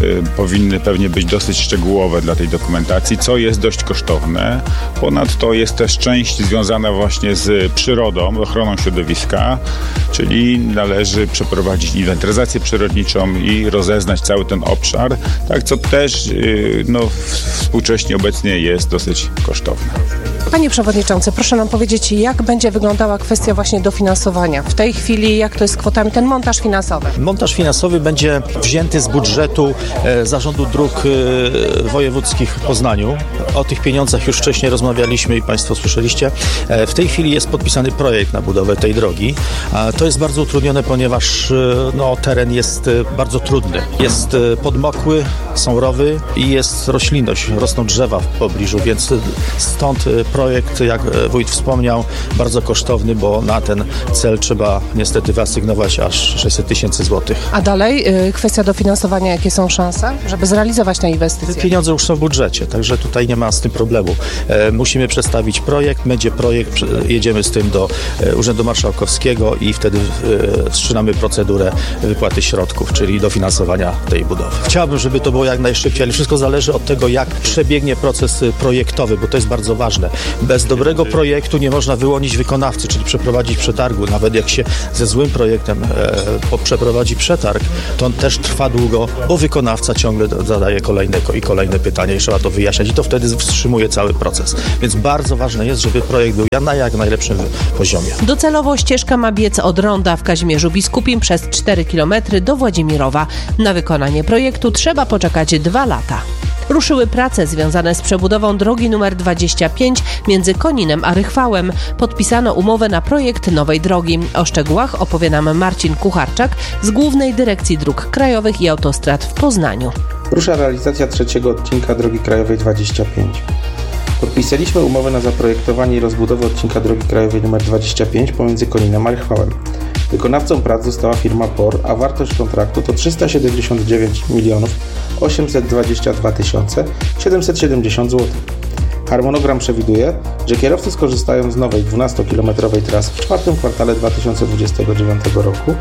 Speaker 8: powinny pewnie być dosyć szczegółowe dla tej dokumentacji, co jest dość kosztowne. Ponadto jest też część związana właśnie z przyrodą, ochroną środowiska, czyli należy przeprowadzić inwentaryzację przyrodniczą i rozeznać cały ten obszar, tak, co też no, współcześnie obecnie jest dosyć kosztowne.
Speaker 6: Panie Przewodniczący, proszę nam powiedzieć, jak będzie wyglądała kwestia właśnie dofinansowania? W tej chwili jak to jest z kwotami, ten montaż finansowy?
Speaker 9: Montaż finansowy będzie wzięty z budżetu e, Zarządu Dróg e, Wojewódzkich w Poznaniu. O tych pieniądzach już wcześniej rozmawialiśmy i Państwo słyszeliście. E, w tej chwili jest podpisany projekt na budowę tej drogi. E, to jest bardzo utrudnione, ponieważ e, no, teren jest e, bardzo trudny. Jest e, podmokły, są rowy i jest roślinność, rosną drzewa w pobliżu, więc stąd e, projekt, jak wójt wspomniał, bardzo kosztowny, bo na ten cel trzeba niestety wyasygnować aż sześćset tysięcy złotych.
Speaker 6: A dalej y, kwestia dofinansowania, jakie są szanse, żeby zrealizować tę inwestycję?
Speaker 9: Te pieniądze już są w budżecie, także tutaj nie ma z tym problemu. E, musimy przedstawić projekt, będzie projekt, jedziemy z tym do e, Urzędu Marszałkowskiego i wtedy e, wszczynamy procedurę wypłaty środków, czyli dofinansowania tej budowy. Chciałbym, żeby to było jak najszybciej, ale wszystko zależy od tego, jak przebiegnie proces projektowy, bo to jest bardzo ważne. Bez dobrego projektu nie można wyłonić wykonawcy, czyli przeprowadzić przetargu. Nawet jak się ze złym projektem e, przeprowadzi przetarg, to on też trwa długo, bo wykonawca ciągle zadaje kolejne i kolejne pytania i trzeba to wyjaśniać i to wtedy wstrzymuje cały proces. Więc bardzo ważne jest, żeby projekt był na jak najlepszym poziomie.
Speaker 2: Docelowo ścieżka ma biec od ronda w Kazimierzu Biskupim przez cztery kilometry do Władzimirowa. Na wykonanie projektu trzeba poczekać dwa lata. Ruszyły prace związane z przebudową drogi nr dwadzieścia pięć między Koninem a Rychwałem. Podpisano umowę na projekt nowej drogi. O szczegółach opowie nam Marcin Kucharczak z Głównej Dyrekcji Dróg Krajowych i Autostrad w Poznaniu.
Speaker 10: Rusza realizacja trzeciego odcinka drogi krajowej dwadzieścia pięć. Podpisaliśmy umowę na zaprojektowanie i rozbudowę odcinka drogi krajowej nr dwadzieścia pięć pomiędzy Koninem a Rychwałem. Wykonawcą prac została firma P O R, a wartość kontraktu to trzysta siedemdziesiąt dziewięć milionów osiemset dwadzieścia dwa tysiące siedemset siedemdziesiąt złotych. Harmonogram przewiduje, że kierowcy skorzystają z nowej dwunastokilometrowej trasy w czwartym kwartale dwa tysiące dwudziestego dziewiątego roku.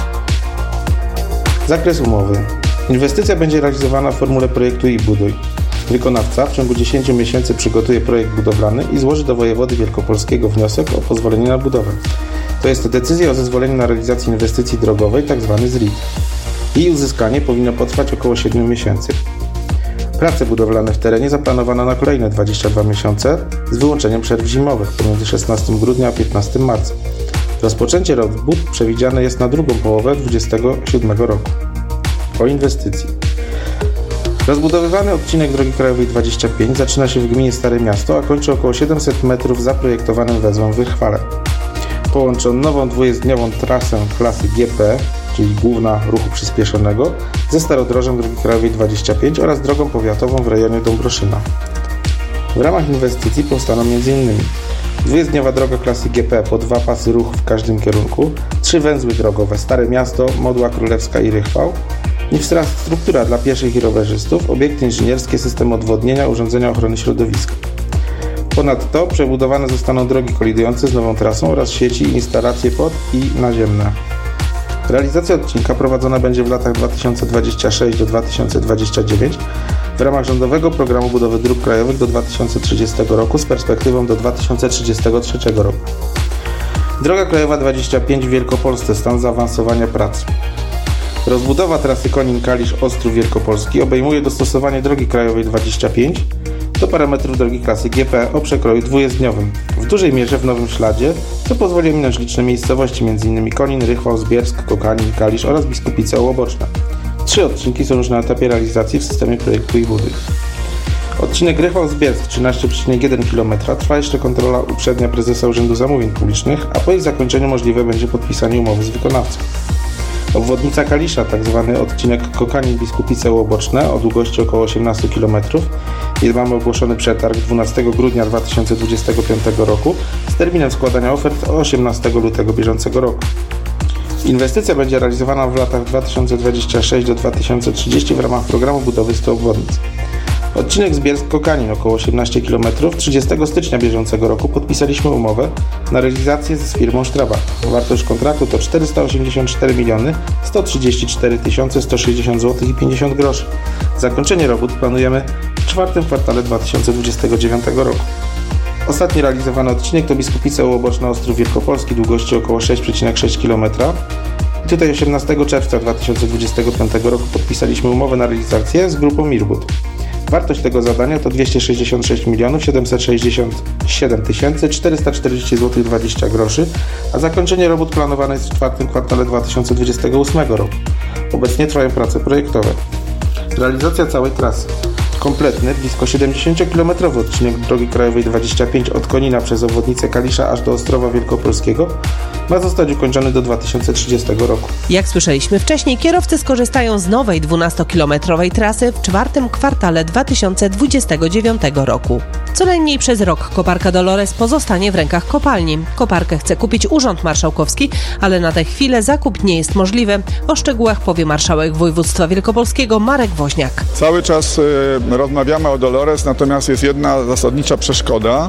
Speaker 10: Zakres umowy. Inwestycja będzie realizowana w formule projektu i buduj. Wykonawca w ciągu dziesięciu miesięcy przygotuje projekt budowlany i złoży do wojewody wielkopolskiego wniosek o pozwolenie na budowę. To jest decyzja o zezwoleniu na realizację inwestycji drogowej, tzw. Z R I D. Jej uzyskanie powinno potrwać około siedmiu miesięcy. Prace budowlane w terenie zaplanowano na kolejne dwadzieścia dwa miesiące z wyłączeniem przerw zimowych pomiędzy szesnastego grudnia a piętnastego marca. Rozpoczęcie robót przewidziane jest na drugą połowę dwudziestego siódmego roku. O inwestycji. Rozbudowywany odcinek drogi krajowej dwadzieścia pięć zaczyna się w gminie Stare Miasto, a kończy około siedemset metrów zaprojektowanym węzłem w Rychwale. Połączy on nową dwujezdniową trasę klasy G P, czyli główna ruchu przyspieszonego, ze starodrożem drogi krajowej dwadzieścia pięć oraz drogą powiatową w rejonie Dąbroszyna. W ramach inwestycji powstaną m.in. dwujezdniowa droga klasy G P po dwa pasy ruchu w każdym kierunku, trzy węzły drogowe Stare Miasto, Modła Królewska i Rychwał, infrastruktura dla pieszych i rowerzystów, obiekty inżynierskie, system odwodnienia, urządzenia ochrony środowiska. Ponadto przebudowane zostaną drogi kolidujące z nową trasą oraz sieci i instalacje pod- i naziemne. Realizacja odcinka prowadzona będzie w latach dwa tysiące dwudziestym szóstym do dwa tysiące dwudziestego dziewiątego w ramach rządowego programu budowy dróg krajowych do dwa tysiące trzydziestego roku z perspektywą do dwa tysiące trzydziestego trzeciego roku. Droga krajowa dwadzieścia pięć w Wielkopolsce, stan zaawansowania prac. Rozbudowa trasy Konin-Kalisz-Ostrów Wielkopolski obejmuje dostosowanie drogi krajowej dwadzieścia pięć do parametrów drogi klasy G P o przekroju dwujezdniowym, w dużej mierze w nowym śladzie, co pozwoli ominąć liczne miejscowości, m.in. Konin, Rychwał, Zbiersk, Kokanin, Kalisz oraz Biskupice Ołoboczne. Trzy odcinki są już na etapie realizacji w systemie projektu i buduj. Odcinek Rychwał-Zbiersk trzynaście przecinek jeden kilometra trwa jeszcze kontrola uprzednia prezesa Urzędu Zamówień Publicznych, a po jej zakończeniu możliwe będzie podpisanie umowy z wykonawcą. Obwodnica Kalisza, tzw. odcinek Kokanin-Biskupice Ołoboczne o długości około osiemnaście kilometrów. Mamy ogłoszony przetarg dwunastego grudnia dwa tysiące dwudziestego piątego roku z terminem składania ofert osiemnastego lutego bieżącego roku. Inwestycja będzie realizowana w latach dwa tysiące dwudziestym szóstym do dwa tysiące trzydziestego w ramach programu budowy stu obwodnic. Odcinek Zbiersk-Kokanin, około osiemnaście kilometrów. trzydziestego stycznia bieżącego roku podpisaliśmy umowę na realizację z firmą Strabag. Wartość kontraktu to czterysta osiemdziesiąt cztery miliony sto trzydzieści cztery tysiące sto sześćdziesiąt złotych i pięćdziesiąt groszy. Zakończenie robót planujemy w czwartym kwartale dwa tysiące dwudziestego dziewiątego roku. Ostatni realizowany odcinek to Biskupice Uboczne Ostrów Wielkopolski, długości około sześć przecinek sześć kilometra. I tutaj osiemnastego czerwca dwa tysiące dwudziestego piątego roku podpisaliśmy umowę na realizację z grupą Mirbud. Wartość tego zadania to dwieście sześćdziesiąt sześć milionów siedemset sześćdziesiąt siedem tysięcy czterysta czterdzieści złotych i dwadzieścia groszy, a zakończenie robót planowane jest w czwartym kwartale dwa tysiące dwudziestego ósmego roku. Obecnie trwają prace projektowe. Realizacja całej trasy. Kompletny, blisko siedemdziesięciokilometrowy odcinek drogi krajowej dwadzieścia pięć od Konina przez obwodnicę Kalisza aż do Ostrowa Wielkopolskiego ma zostać ukończony do dwa tysiące trzydziestego roku.
Speaker 2: Jak słyszeliśmy wcześniej, kierowcy skorzystają z nowej dwunastokilometrowej trasy w czwartym kwartale dwa tysiące dwudziestego dziewiątego roku. Co najmniej przez rok koparka Dolores pozostanie w rękach kopalni. Koparkę chce kupić Urząd Marszałkowski, ale na tę chwilę zakup nie jest możliwy. O szczegółach powie marszałek województwa wielkopolskiego Marek Woźniak.
Speaker 11: Cały czas y, rozmawiamy o Dolores, natomiast jest jedna zasadnicza przeszkoda,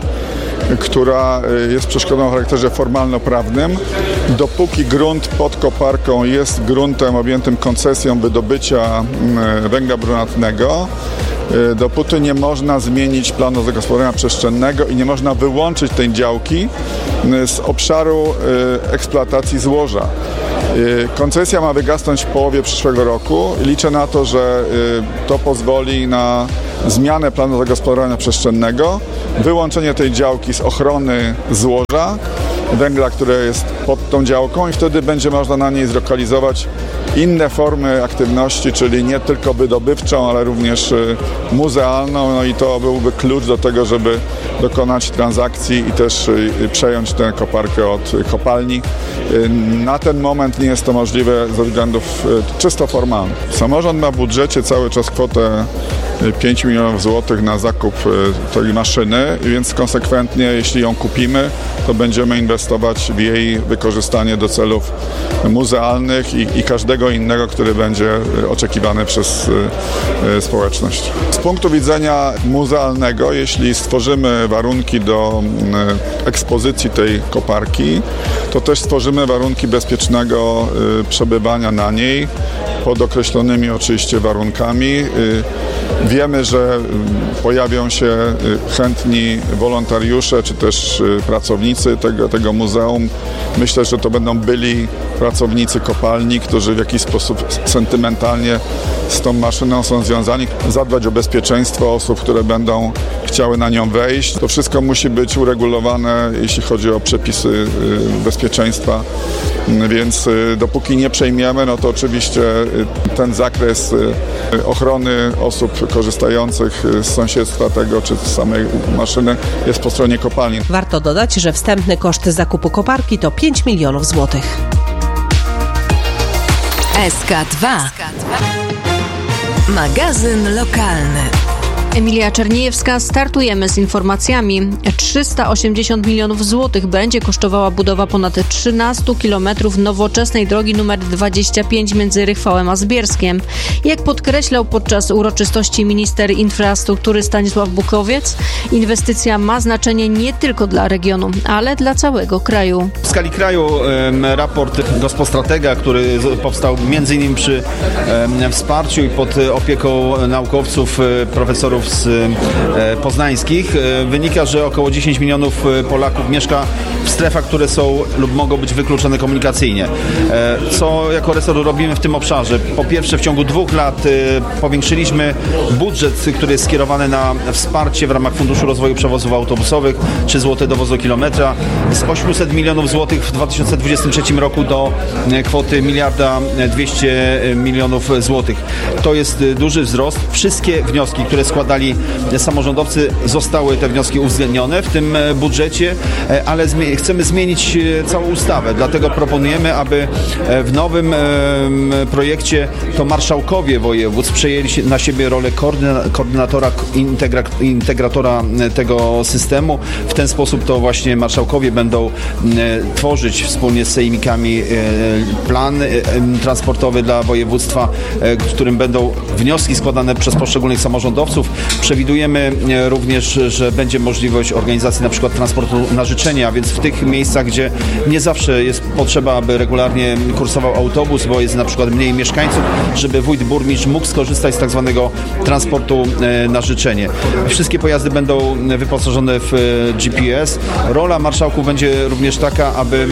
Speaker 11: która jest przeszkodą o charakterze formalno-prawnym. Dopóki grunt pod koparką jest gruntem objętym koncesją wydobycia węgla brunatnego, dopóty nie można zmienić planu zagospodarowania przestrzennego i nie można wyłączyć tej działki z obszaru eksploatacji złoża. Koncesja ma wygasnąć w połowie przyszłego roku. Liczę na to, że to pozwoli na zmianę planu zagospodarowania przestrzennego, wyłączenie tej działki z ochrony złoża węgla, które jest pod tą działką, i wtedy będzie można na niej zlokalizować inne formy aktywności, czyli nie tylko wydobywczą, ale również muzealną, no i to byłby klucz do tego, żeby dokonać transakcji i też przejąć tę koparkę od kopalni. Na ten moment nie jest to możliwe ze względów czysto formalnych. Samorząd ma w budżecie cały czas kwotę pięć milionów złotych na zakup tej maszyny, więc konsekwentnie, jeśli ją kupimy, to będziemy inwestować w jej wykorzystanie do celów muzealnych i, i każdego innego, który będzie oczekiwany przez y, społeczność. Z punktu widzenia muzealnego, jeśli stworzymy warunki do y, ekspozycji tej koparki, to też stworzymy warunki bezpiecznego y, przebywania na niej, pod określonymi oczywiście warunkami. Y, Wiemy, że pojawią się chętni wolontariusze czy też pracownicy tego, tego muzeum. Myślę, że to będą byli pracownicy kopalni, którzy w jakiś sposób sentymentalnie z tą maszyną są związani. Zadbać o bezpieczeństwo osób, które będą chciały na nią wejść. To wszystko musi być uregulowane, jeśli chodzi o przepisy bezpieczeństwa. Więc dopóki nie przejmiemy, no to oczywiście ten zakres ochrony osób korzystających z sąsiedztwa tego czy z samej maszyny jest po stronie kopalni.
Speaker 2: Warto dodać, że wstępny koszt zakupu koparki to pięć milionów złotych.
Speaker 12: S K dwa. Magazyn lokalny.
Speaker 13: Emilia Czerniejewska, startujemy z informacjami. trzysta osiemdziesiąt milionów złotych będzie kosztowała budowa ponad trzynastu kilometrów nowoczesnej drogi numer dwadzieścia pięć między Rychwałem a Zbierskiem. Jak podkreślał podczas uroczystości minister infrastruktury Stanisław Bukowiec, inwestycja ma znaczenie nie tylko dla regionu, ale dla całego kraju.
Speaker 14: W skali kraju raport Gospostratega, który powstał między innymi przy wsparciu i pod opieką naukowców, profesorów z poznańskich, wynika, że około dziesięć milionów Polaków mieszka w strefach, które są lub mogą być wykluczone komunikacyjnie. Co jako resort robimy w tym obszarze? Po pierwsze, w ciągu dwóch lat powiększyliśmy budżet, który jest skierowany na wsparcie w ramach Funduszu Rozwoju Przewozów Autobusowych, trzy złote do wozokilometra, z osiemset milionów złotych w dwa tysiące dwudziestym trzecim roku do kwoty miliarda dwieście milionów złotych. To jest duży wzrost. Wszystkie wnioski, które składali samorządowcy, zostały te wnioski uwzględnione w tym budżecie, ale chcemy zmienić całą ustawę, dlatego proponujemy, aby w nowym projekcie to marszałkowie województw przejęli na siebie rolę koordynatora, integra, integratora tego systemu. W ten sposób to właśnie marszałkowie będą tworzyć wspólnie z sejmikami plan transportowy dla województwa, w którym będą wnioski składane przez poszczególnych samorządowców. Przewidujemy również, że będzie możliwość organizacji na przykład transportu na życzenie, a więc w tych miejscach, gdzie nie zawsze jest potrzeba, aby regularnie kursował autobus, bo jest na przykład mniej mieszkańców, żeby wójt, burmistrz mógł skorzystać z tak zwanego transportu na życzenie. Wszystkie pojazdy będą wyposażone w G P S. Rola marszałków będzie również taka, aby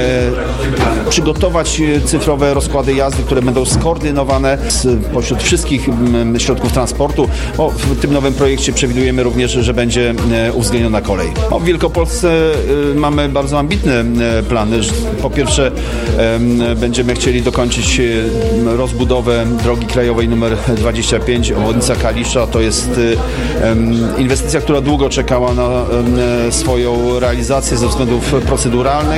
Speaker 14: przygotować cyfrowe rozkłady jazdy, które będą skoordynowane pośród wszystkich środków transportu. O, w tym nowym projekcie przewidujemy również, że będzie uwzględniona kolej. O, w Wielkopolsce mamy bardzo ambitne plany. Po pierwsze będziemy chcieli dokończyć rozbudowę drogi krajowej numer dwadzieścia pięć, obwodnica Kalisza. To jest inwestycja, która długo czekała na swoją realizację ze względów proceduralnych.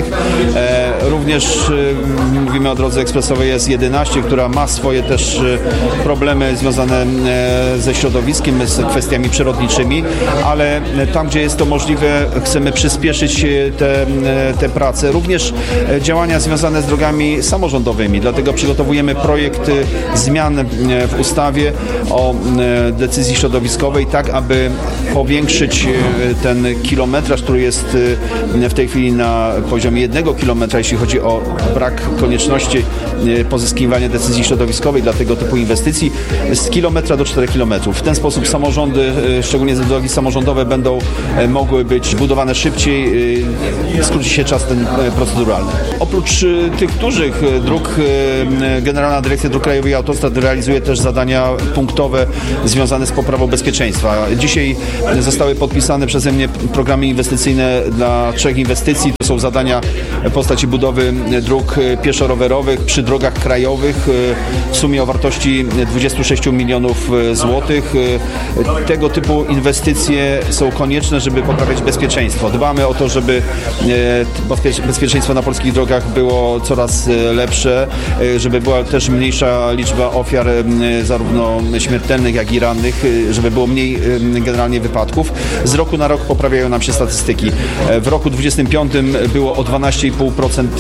Speaker 14: Również mówimy o drodze ekspresowej S jedenaście, która ma swoje też problemy związane ze środowiskiem, z kwestiami przyrodniczymi, ale tam, gdzie jest to możliwe, chcemy przyspieszyć te, te prace. Również działania związane z drogami samorządowymi. Dlatego przygotowujemy projekt zmian w ustawie o decyzji środowiskowej, tak aby powiększyć ten kilometraż, który jest w tej chwili na poziomie jednego kilometra, jeśli chodzi o brak konieczności pozyskiwania decyzji środowiskowej dla tego typu inwestycji, z kilometra do czterech kilometrów. W ten sposób samorządy, szczególnie drogi samorządowe, będą mogły być budowane szybciej, skróci się czas ten proceduralny. Oprócz tych dużych dróg, Generalna Dyrekcja Dróg Krajowych i Autostrad realizuje też zadania punktowe związane z poprawą bezpieczeństwa. Dzisiaj zostały podpisane przeze mnie programy inwestycyjne dla trzech inwestycji. To są zadania w postaci budowy dróg pieszo-rowerowych przy drogach krajowych w sumie o wartości dwadzieścia sześć milionów złotych. Tego typu inwestycje są konieczne, żeby poprawiać bezpieczeństwo. Dbamy o to, żeby bezpieczeństwo na polskich drogach było coraz lepsze, żeby była też mniejsza liczba ofiar zarówno śmiertelnych, jak i rannych, żeby było mniej generalnie wypadków. Z roku na rok poprawiają nam się statystyki. W roku dwudziestym piątym było o dwanaście i pół procent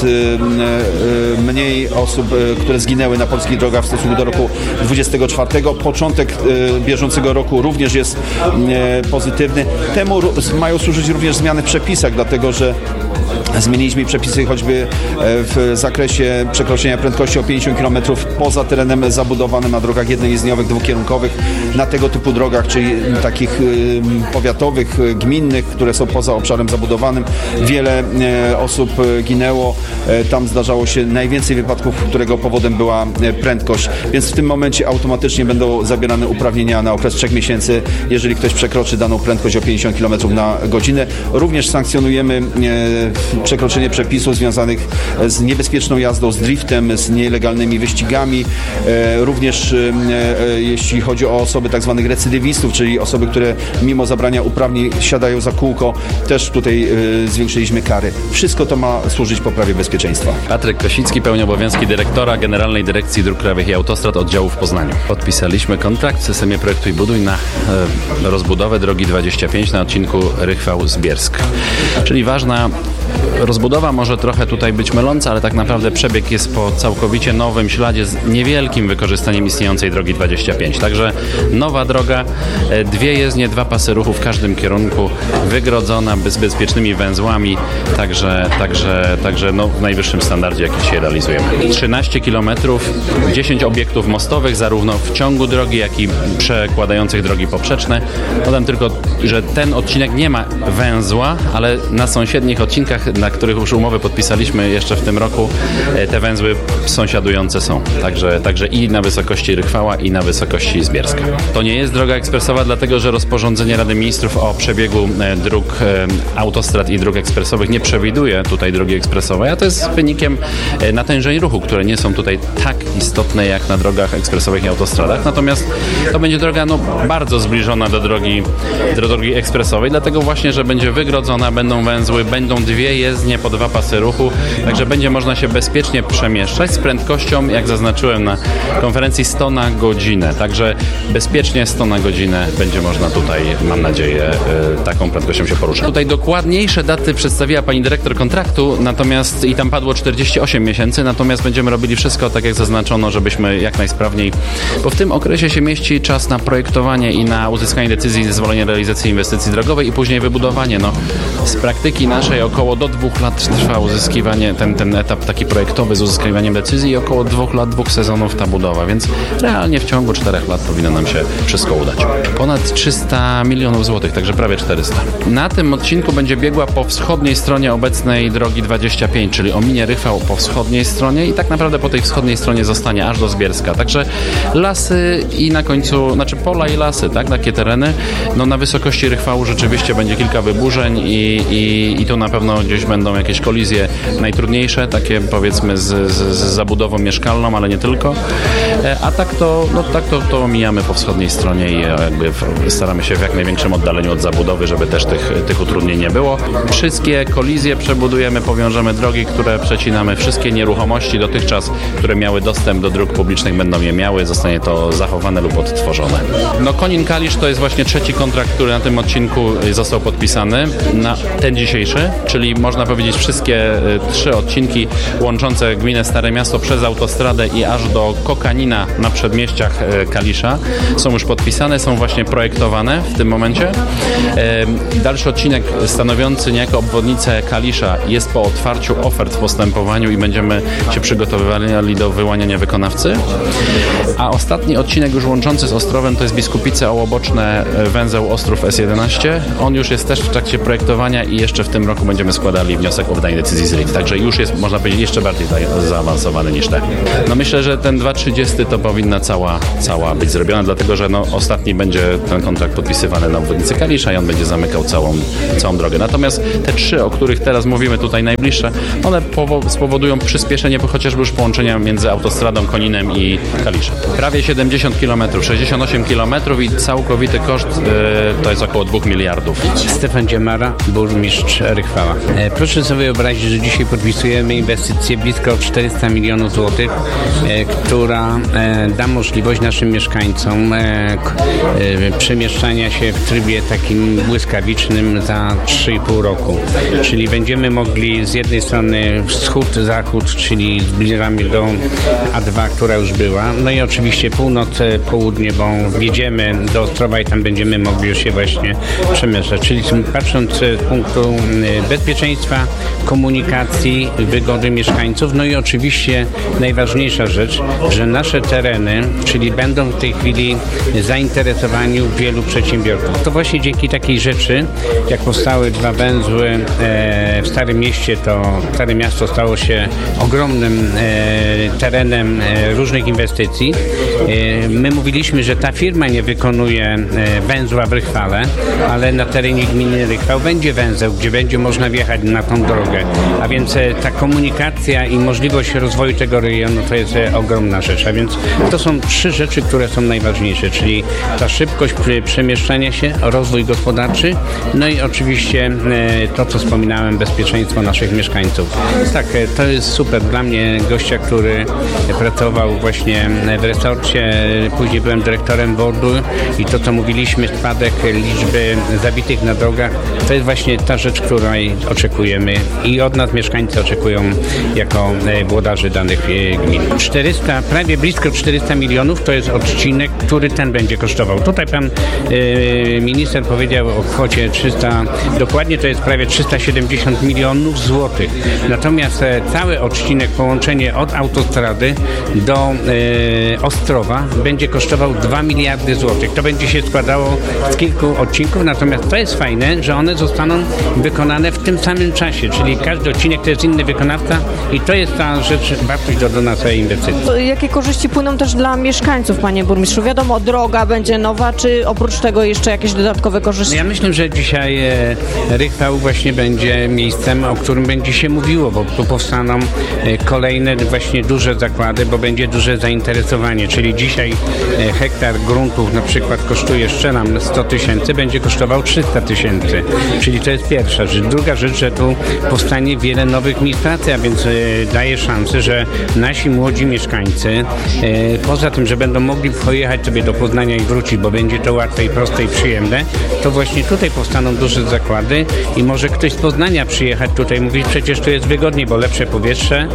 Speaker 14: mniej osób, które zginęły na polskich drogach w stosunku do roku dwudziestego czwartego. Początek bieżącego roku również jest pozytywny. Temu mają służyć również zmiany w przepisach, dlatego że zmieniliśmy przepisy choćby w zakresie przekroczenia prędkości o pięćdziesiąt kilometrów poza terenem zabudowanym na drogach jednojezdniowych, dwukierunkowych. Na tego typu drogach, czyli takich powiatowych, gminnych, które są poza obszarem zabudowanym, wiele osób ginęło. Tam zdarzało się najwięcej wypadków, którego powodem była prędkość. Więc w tym momencie automatycznie będą zabierane uprawnienia na okres trzech miesięcy, jeżeli ktoś przekroczy daną prędkość o pięćdziesiąt kilometrów na godzinę. Również sankcjonujemy przekroczenie przepisów związanych z niebezpieczną jazdą, z driftem, z nielegalnymi wyścigami. Również jeśli chodzi o osoby tak zwanych recydywistów, czyli osoby, które mimo zabrania uprawnień siadają za kółko, też tutaj zwiększyliśmy kary. Wszystko to ma służyć poprawie bezpieczeństwa.
Speaker 15: Patryk Kosicki pełni obowiązki dyrektora Generalnej Dyrekcji Dróg Krajowych i Autostrad oddziału w Poznaniu. Podpisaliśmy kontrakt w systemie Projektuj Buduj na e, rozbudowę drogi dwadzieścia pięć na odcinku Rychwał-Zbiersk. Czyli ważna rozbudowa, może trochę tutaj być myląca, ale tak naprawdę przebieg jest po całkowicie nowym śladzie z niewielkim wykorzystaniem istniejącej drogi dwadzieścia pięć. Także nowa droga, dwie jezdnie, dwa pasy ruchu w każdym kierunku, wygrodzona z bezpiecznymi węzłami, także, także, także no, w najwyższym standardzie, jaki dzisiaj realizujemy. trzynaście kilometrów, dziesięć obiektów mostowych, zarówno w ciągu drogi, jak i przekładających drogi poprzeczne. Dodam tylko, że ten odcinek nie ma węzła, ale na sąsiednich odcinkach, na których już umowy podpisaliśmy jeszcze w tym roku, te węzły sąsiadujące są. Także, także i na wysokości Rychwała, i na wysokości Zbierska. To nie jest droga ekspresowa, dlatego że rozporządzenie Rady Ministrów o przebiegu dróg autostrad i dróg ekspresowych nie przewiduje tutaj drogi ekspresowej, a to jest wynikiem natężeń ruchu, które nie są tutaj tak istotne jak na drogach ekspresowych i autostradach. Natomiast to będzie droga no, bardzo zbliżona do drogi, do drogi ekspresowej, dlatego właśnie, że będzie wygrodzona, będą węzły, będą dwie jezdnie jezdnie po dwa pasy ruchu, także będzie można się bezpiecznie przemieszczać z prędkością, jak zaznaczyłem na konferencji, sto na godzinę. Także bezpiecznie sto na godzinę będzie można tutaj, mam nadzieję, taką prędkością się poruszać. Tutaj dokładniejsze daty przedstawiła pani dyrektor kontraktu, natomiast i tam padło czterdzieści osiem miesięcy, natomiast będziemy robili wszystko tak, jak zaznaczono, żebyśmy jak najsprawniej, bo w tym okresie się mieści czas na projektowanie i na uzyskanie decyzji, zezwolenia realizacji inwestycji drogowej i później wybudowanie. No, z praktyki naszej około do dwóch lat trwa uzyskiwanie, ten, ten etap taki projektowy z uzyskiwaniem decyzji i około dwóch lat, dwóch sezonów ta budowa, więc realnie w ciągu czterech lat powinno nam się wszystko udać. Ponad trzysta milionów złotych, także prawie czterysta. Na tym odcinku będzie biegła po wschodniej stronie obecnej drogi dwadzieścia pięć, czyli ominie Rychwał po wschodniej stronie i tak naprawdę po tej wschodniej stronie zostanie aż do Zbierska. Także lasy i na końcu, znaczy pola i lasy, tak, takie tereny. No na wysokości Rychwału rzeczywiście będzie kilka wyburzeń i, i, i tu na pewno gdzieś będą jakieś kolizje najtrudniejsze, takie powiedzmy z, z, z zabudową mieszkalną, ale nie tylko. A tak to, no tak to, to omijamy po wschodniej stronie i jakby staramy się w jak największym oddaleniu od zabudowy, żeby też tych, tych utrudnień nie było. Wszystkie kolizje przebudujemy, powiążemy drogi, które przecinamy, wszystkie nieruchomości dotychczas, które miały dostęp do dróg publicznych, będą je miały, zostanie to zachowane lub odtworzone. No Konin-Kalisz to jest właśnie trzeci kontrakt, który na tym odcinku został podpisany, na ten dzisiejszy, czyli można powiedzieć wszystkie y, trzy odcinki łączące gminę Stare Miasto przez autostradę i aż do Kokanina na przedmieściach y, Kalisza są już podpisane, są właśnie projektowane w tym momencie. Y, dalszy odcinek stanowiący niejako obwodnicę Kalisza jest po otwarciu ofert w postępowaniu i będziemy się przygotowywali do wyłaniania wykonawcy. A ostatni odcinek już łączący z Ostrowem to jest Biskupice Ołoboczne, węzeł Ostrów S jedenaście. On już jest też w trakcie projektowania i jeszcze w tym roku będziemy składali wniosek o wydanie decyzji z R I T. Także już jest, można powiedzieć, jeszcze bardziej zaawansowany niż te. No myślę, że ten dwa trzydzieści to powinna cała, cała być zrobiona, dlatego że no, ostatni będzie ten kontrakt podpisywany na obwodnicy Kalisza i on będzie zamykał całą, całą drogę. Natomiast te trzy, o których teraz mówimy tutaj najbliższe, one spowodują przyspieszenie chociażby już połączenia między autostradą Koninem i Kaliszem. Prawie siedemdziesiąt kilometrów, sześćdziesiąt osiem kilometrów i całkowity koszt y, to jest około dwóch miliardów.
Speaker 16: Stefan Dziemara, burmistrz Rychwała. E, proszę sobie wyobrazić, że dzisiaj podpisujemy inwestycję blisko czterysta milionów złotych, e, która e, da możliwość naszym mieszkańcom e, e, przemieszczania się w trybie takim błyskawicznym za trzy i pół roku. Czyli będziemy mogli z jednej strony wschód, zachód, czyli zbliżamy do A dwa, która już była, no i oczywiście północ, południe, bo wjedziemy do Ostrowa i tam będziemy mogli już się właśnie przemieszczać. Czyli patrząc z punktu bezpieczeństwa, komunikacji, wygody mieszkańców, no i oczywiście najważniejsza rzecz, że nasze tereny, czyli będą w tej chwili zainteresowani wielu przedsiębiorców. To właśnie dzięki takiej rzeczy, jak powstały dwa węzły w Starym Mieście, to Stare Miasto stało się ogromnym terenem różnych inwestycji. My mówiliśmy, że ta firma nie wykonuje węzła w Rychwale, ale na terenie gminy Rychwał będzie węzeł, gdzie będzie można wjechać na tą drogę. A więc ta komunikacja i możliwość rozwoju tego rejonu to jest ogromna rzecz. A więc to są trzy rzeczy, które są najważniejsze, czyli ta szybkość przemieszczania się, rozwój gospodarczy, no i oczywiście to, co wspominałem, bezpieczeństwo naszych mieszkańców. Tak, to jest super. Dla mnie gościa, który pracował właśnie w resorcie, później byłem dyrektorem boardu i to, co mówiliśmy, spadek liczby zabitych na drogach, to jest właśnie ta rzecz, której oczekujemy i od nas mieszkańcy oczekują jako włodarzy danych gmin. czterysta, prawie blisko czterysta milionów to jest odcinek, który ten będzie kosztował. Tutaj pan y, minister powiedział o kwocie trzysta, dokładnie to jest prawie trzysta siedemdziesiąt milionów złotych. Natomiast e, cały odcinek, połączenie od autostrady do e, Ostrowa będzie kosztował dwa miliardy złotych. To będzie się składało z kilku odcinków, natomiast to jest fajne, że one zostaną wykonane w tym samym czasie, czyli każdy odcinek to jest inny wykonawca i to jest ta rzecz, wartość dodana całej inwestycji.
Speaker 13: Jakie korzyści płyną też dla mieszkańców, panie burmistrzu? Wiadomo, droga będzie nowa, czy oprócz tego jeszcze jakieś dodatkowe korzyści?
Speaker 16: Ja myślę, że dzisiaj e, Rychwał właśnie będzie miejscem, o którym będzie się mówiło, bo tu powstaną e, kolejne właśnie duże zakłady, bo będzie duże zainteresowanie, czyli dzisiaj e, hektar gruntów na przykład kosztuje, strzelam, sto tysięcy, będzie kosztował trzysta tysięcy, czyli to jest pierwsza rzecz. Druga rzecz, że tu prostu powstanie wiele nowych miejsc pracy, a więc daje szansę, że nasi młodzi mieszkańcy, poza tym, że będą mogli pojechać sobie do Poznania i wrócić, bo będzie to łatwe i proste i przyjemne, to właśnie tutaj powstaną duże zakłady i może ktoś z Poznania przyjechać tutaj, mówić, przecież tu jest wygodniej, bo lepsze powietrze,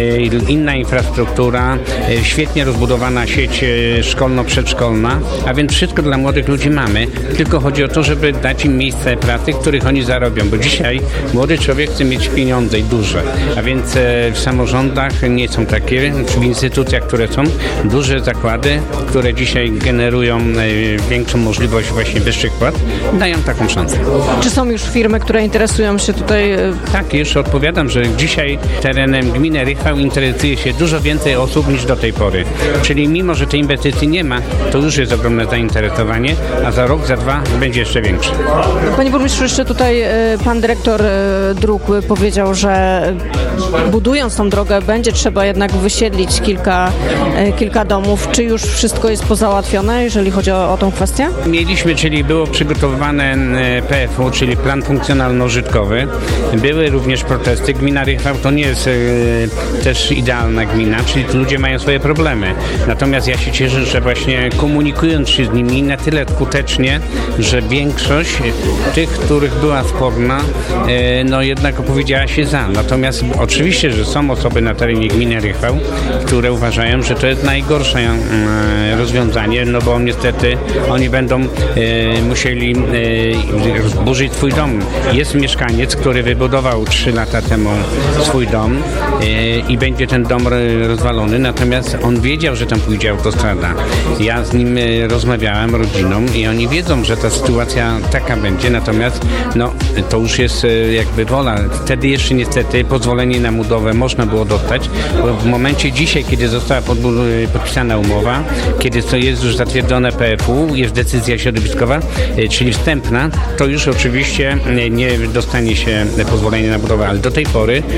Speaker 16: inna infrastruktura, świetnie rozbudowana sieć szkolno-przedszkolna, a więc wszystko dla młodych ludzi mamy, tylko chodzi o to, żeby dać im miejsce pracy, których oni zarobią, bo dzisiaj młody człowiek chce mieć pieniądze i duże, a więc w samorządach nie są takie, w instytucjach, które są, duże zakłady, które dzisiaj generują większą możliwość właśnie wyższych płat, dają taką szansę.
Speaker 13: Czy są już firmy, które interesują się tutaj?
Speaker 16: Tak, jeszcze odpowiadam, że dzisiaj terenem gminy Rychwał interesuje się dużo więcej osób niż do tej pory. Czyli mimo, że tej inwestycji nie ma, to już jest ogromne zainteresowanie, a za rok, za dwa będzie jeszcze większe.
Speaker 13: Panie burmistrzu, jeszcze tutaj pan dyrektor dróg powiedział, że budując tą drogę będzie trzeba jednak wysiedlić kilka, kilka domów. Czy już wszystko jest pozałatwione, jeżeli chodzi o, o tą kwestię?
Speaker 16: Mieliśmy, czyli było przygotowane P F U, czyli plan funkcjonalno-użytkowy. Były również protesty. Gmina Rychwał to nie jest e, też idealna gmina, czyli tu ludzie mają swoje problemy. Natomiast ja się cieszę, że właśnie komunikując się z nimi na tyle skutecznie, że większość tych, których była sporna, e, no jednak opowiedziała się za. Natomiast oczywiście, że są osoby na terenie gminy Rychwał, które uważają, że to jest najgorsze e, rozwiązanie, no bo niestety oni będą e, musieli e, rozburzyć swój dom. Jest mieszkaniec, który wybudował trzy lata temu swój dom e, i będzie ten dom rozwalony, natomiast on wiedział, że tam pójdzie autostrada. Ja z nim e, rozmawiałem, rodziną, i oni wiedzą, że ta sytuacja taka będzie, natomiast no, to już jest e, jakby wola. Wtedy jeszcze niestety pozwolenie na budowę można było dostać, bo w momencie dzisiaj, kiedy została podpisana umowa, kiedy to jest już zatwierdzone P F U, jest decyzja środowiskowa, e, czyli wstępna, to już oczywiście nie dostanie się pozwolenia na budowę, ale do tej pory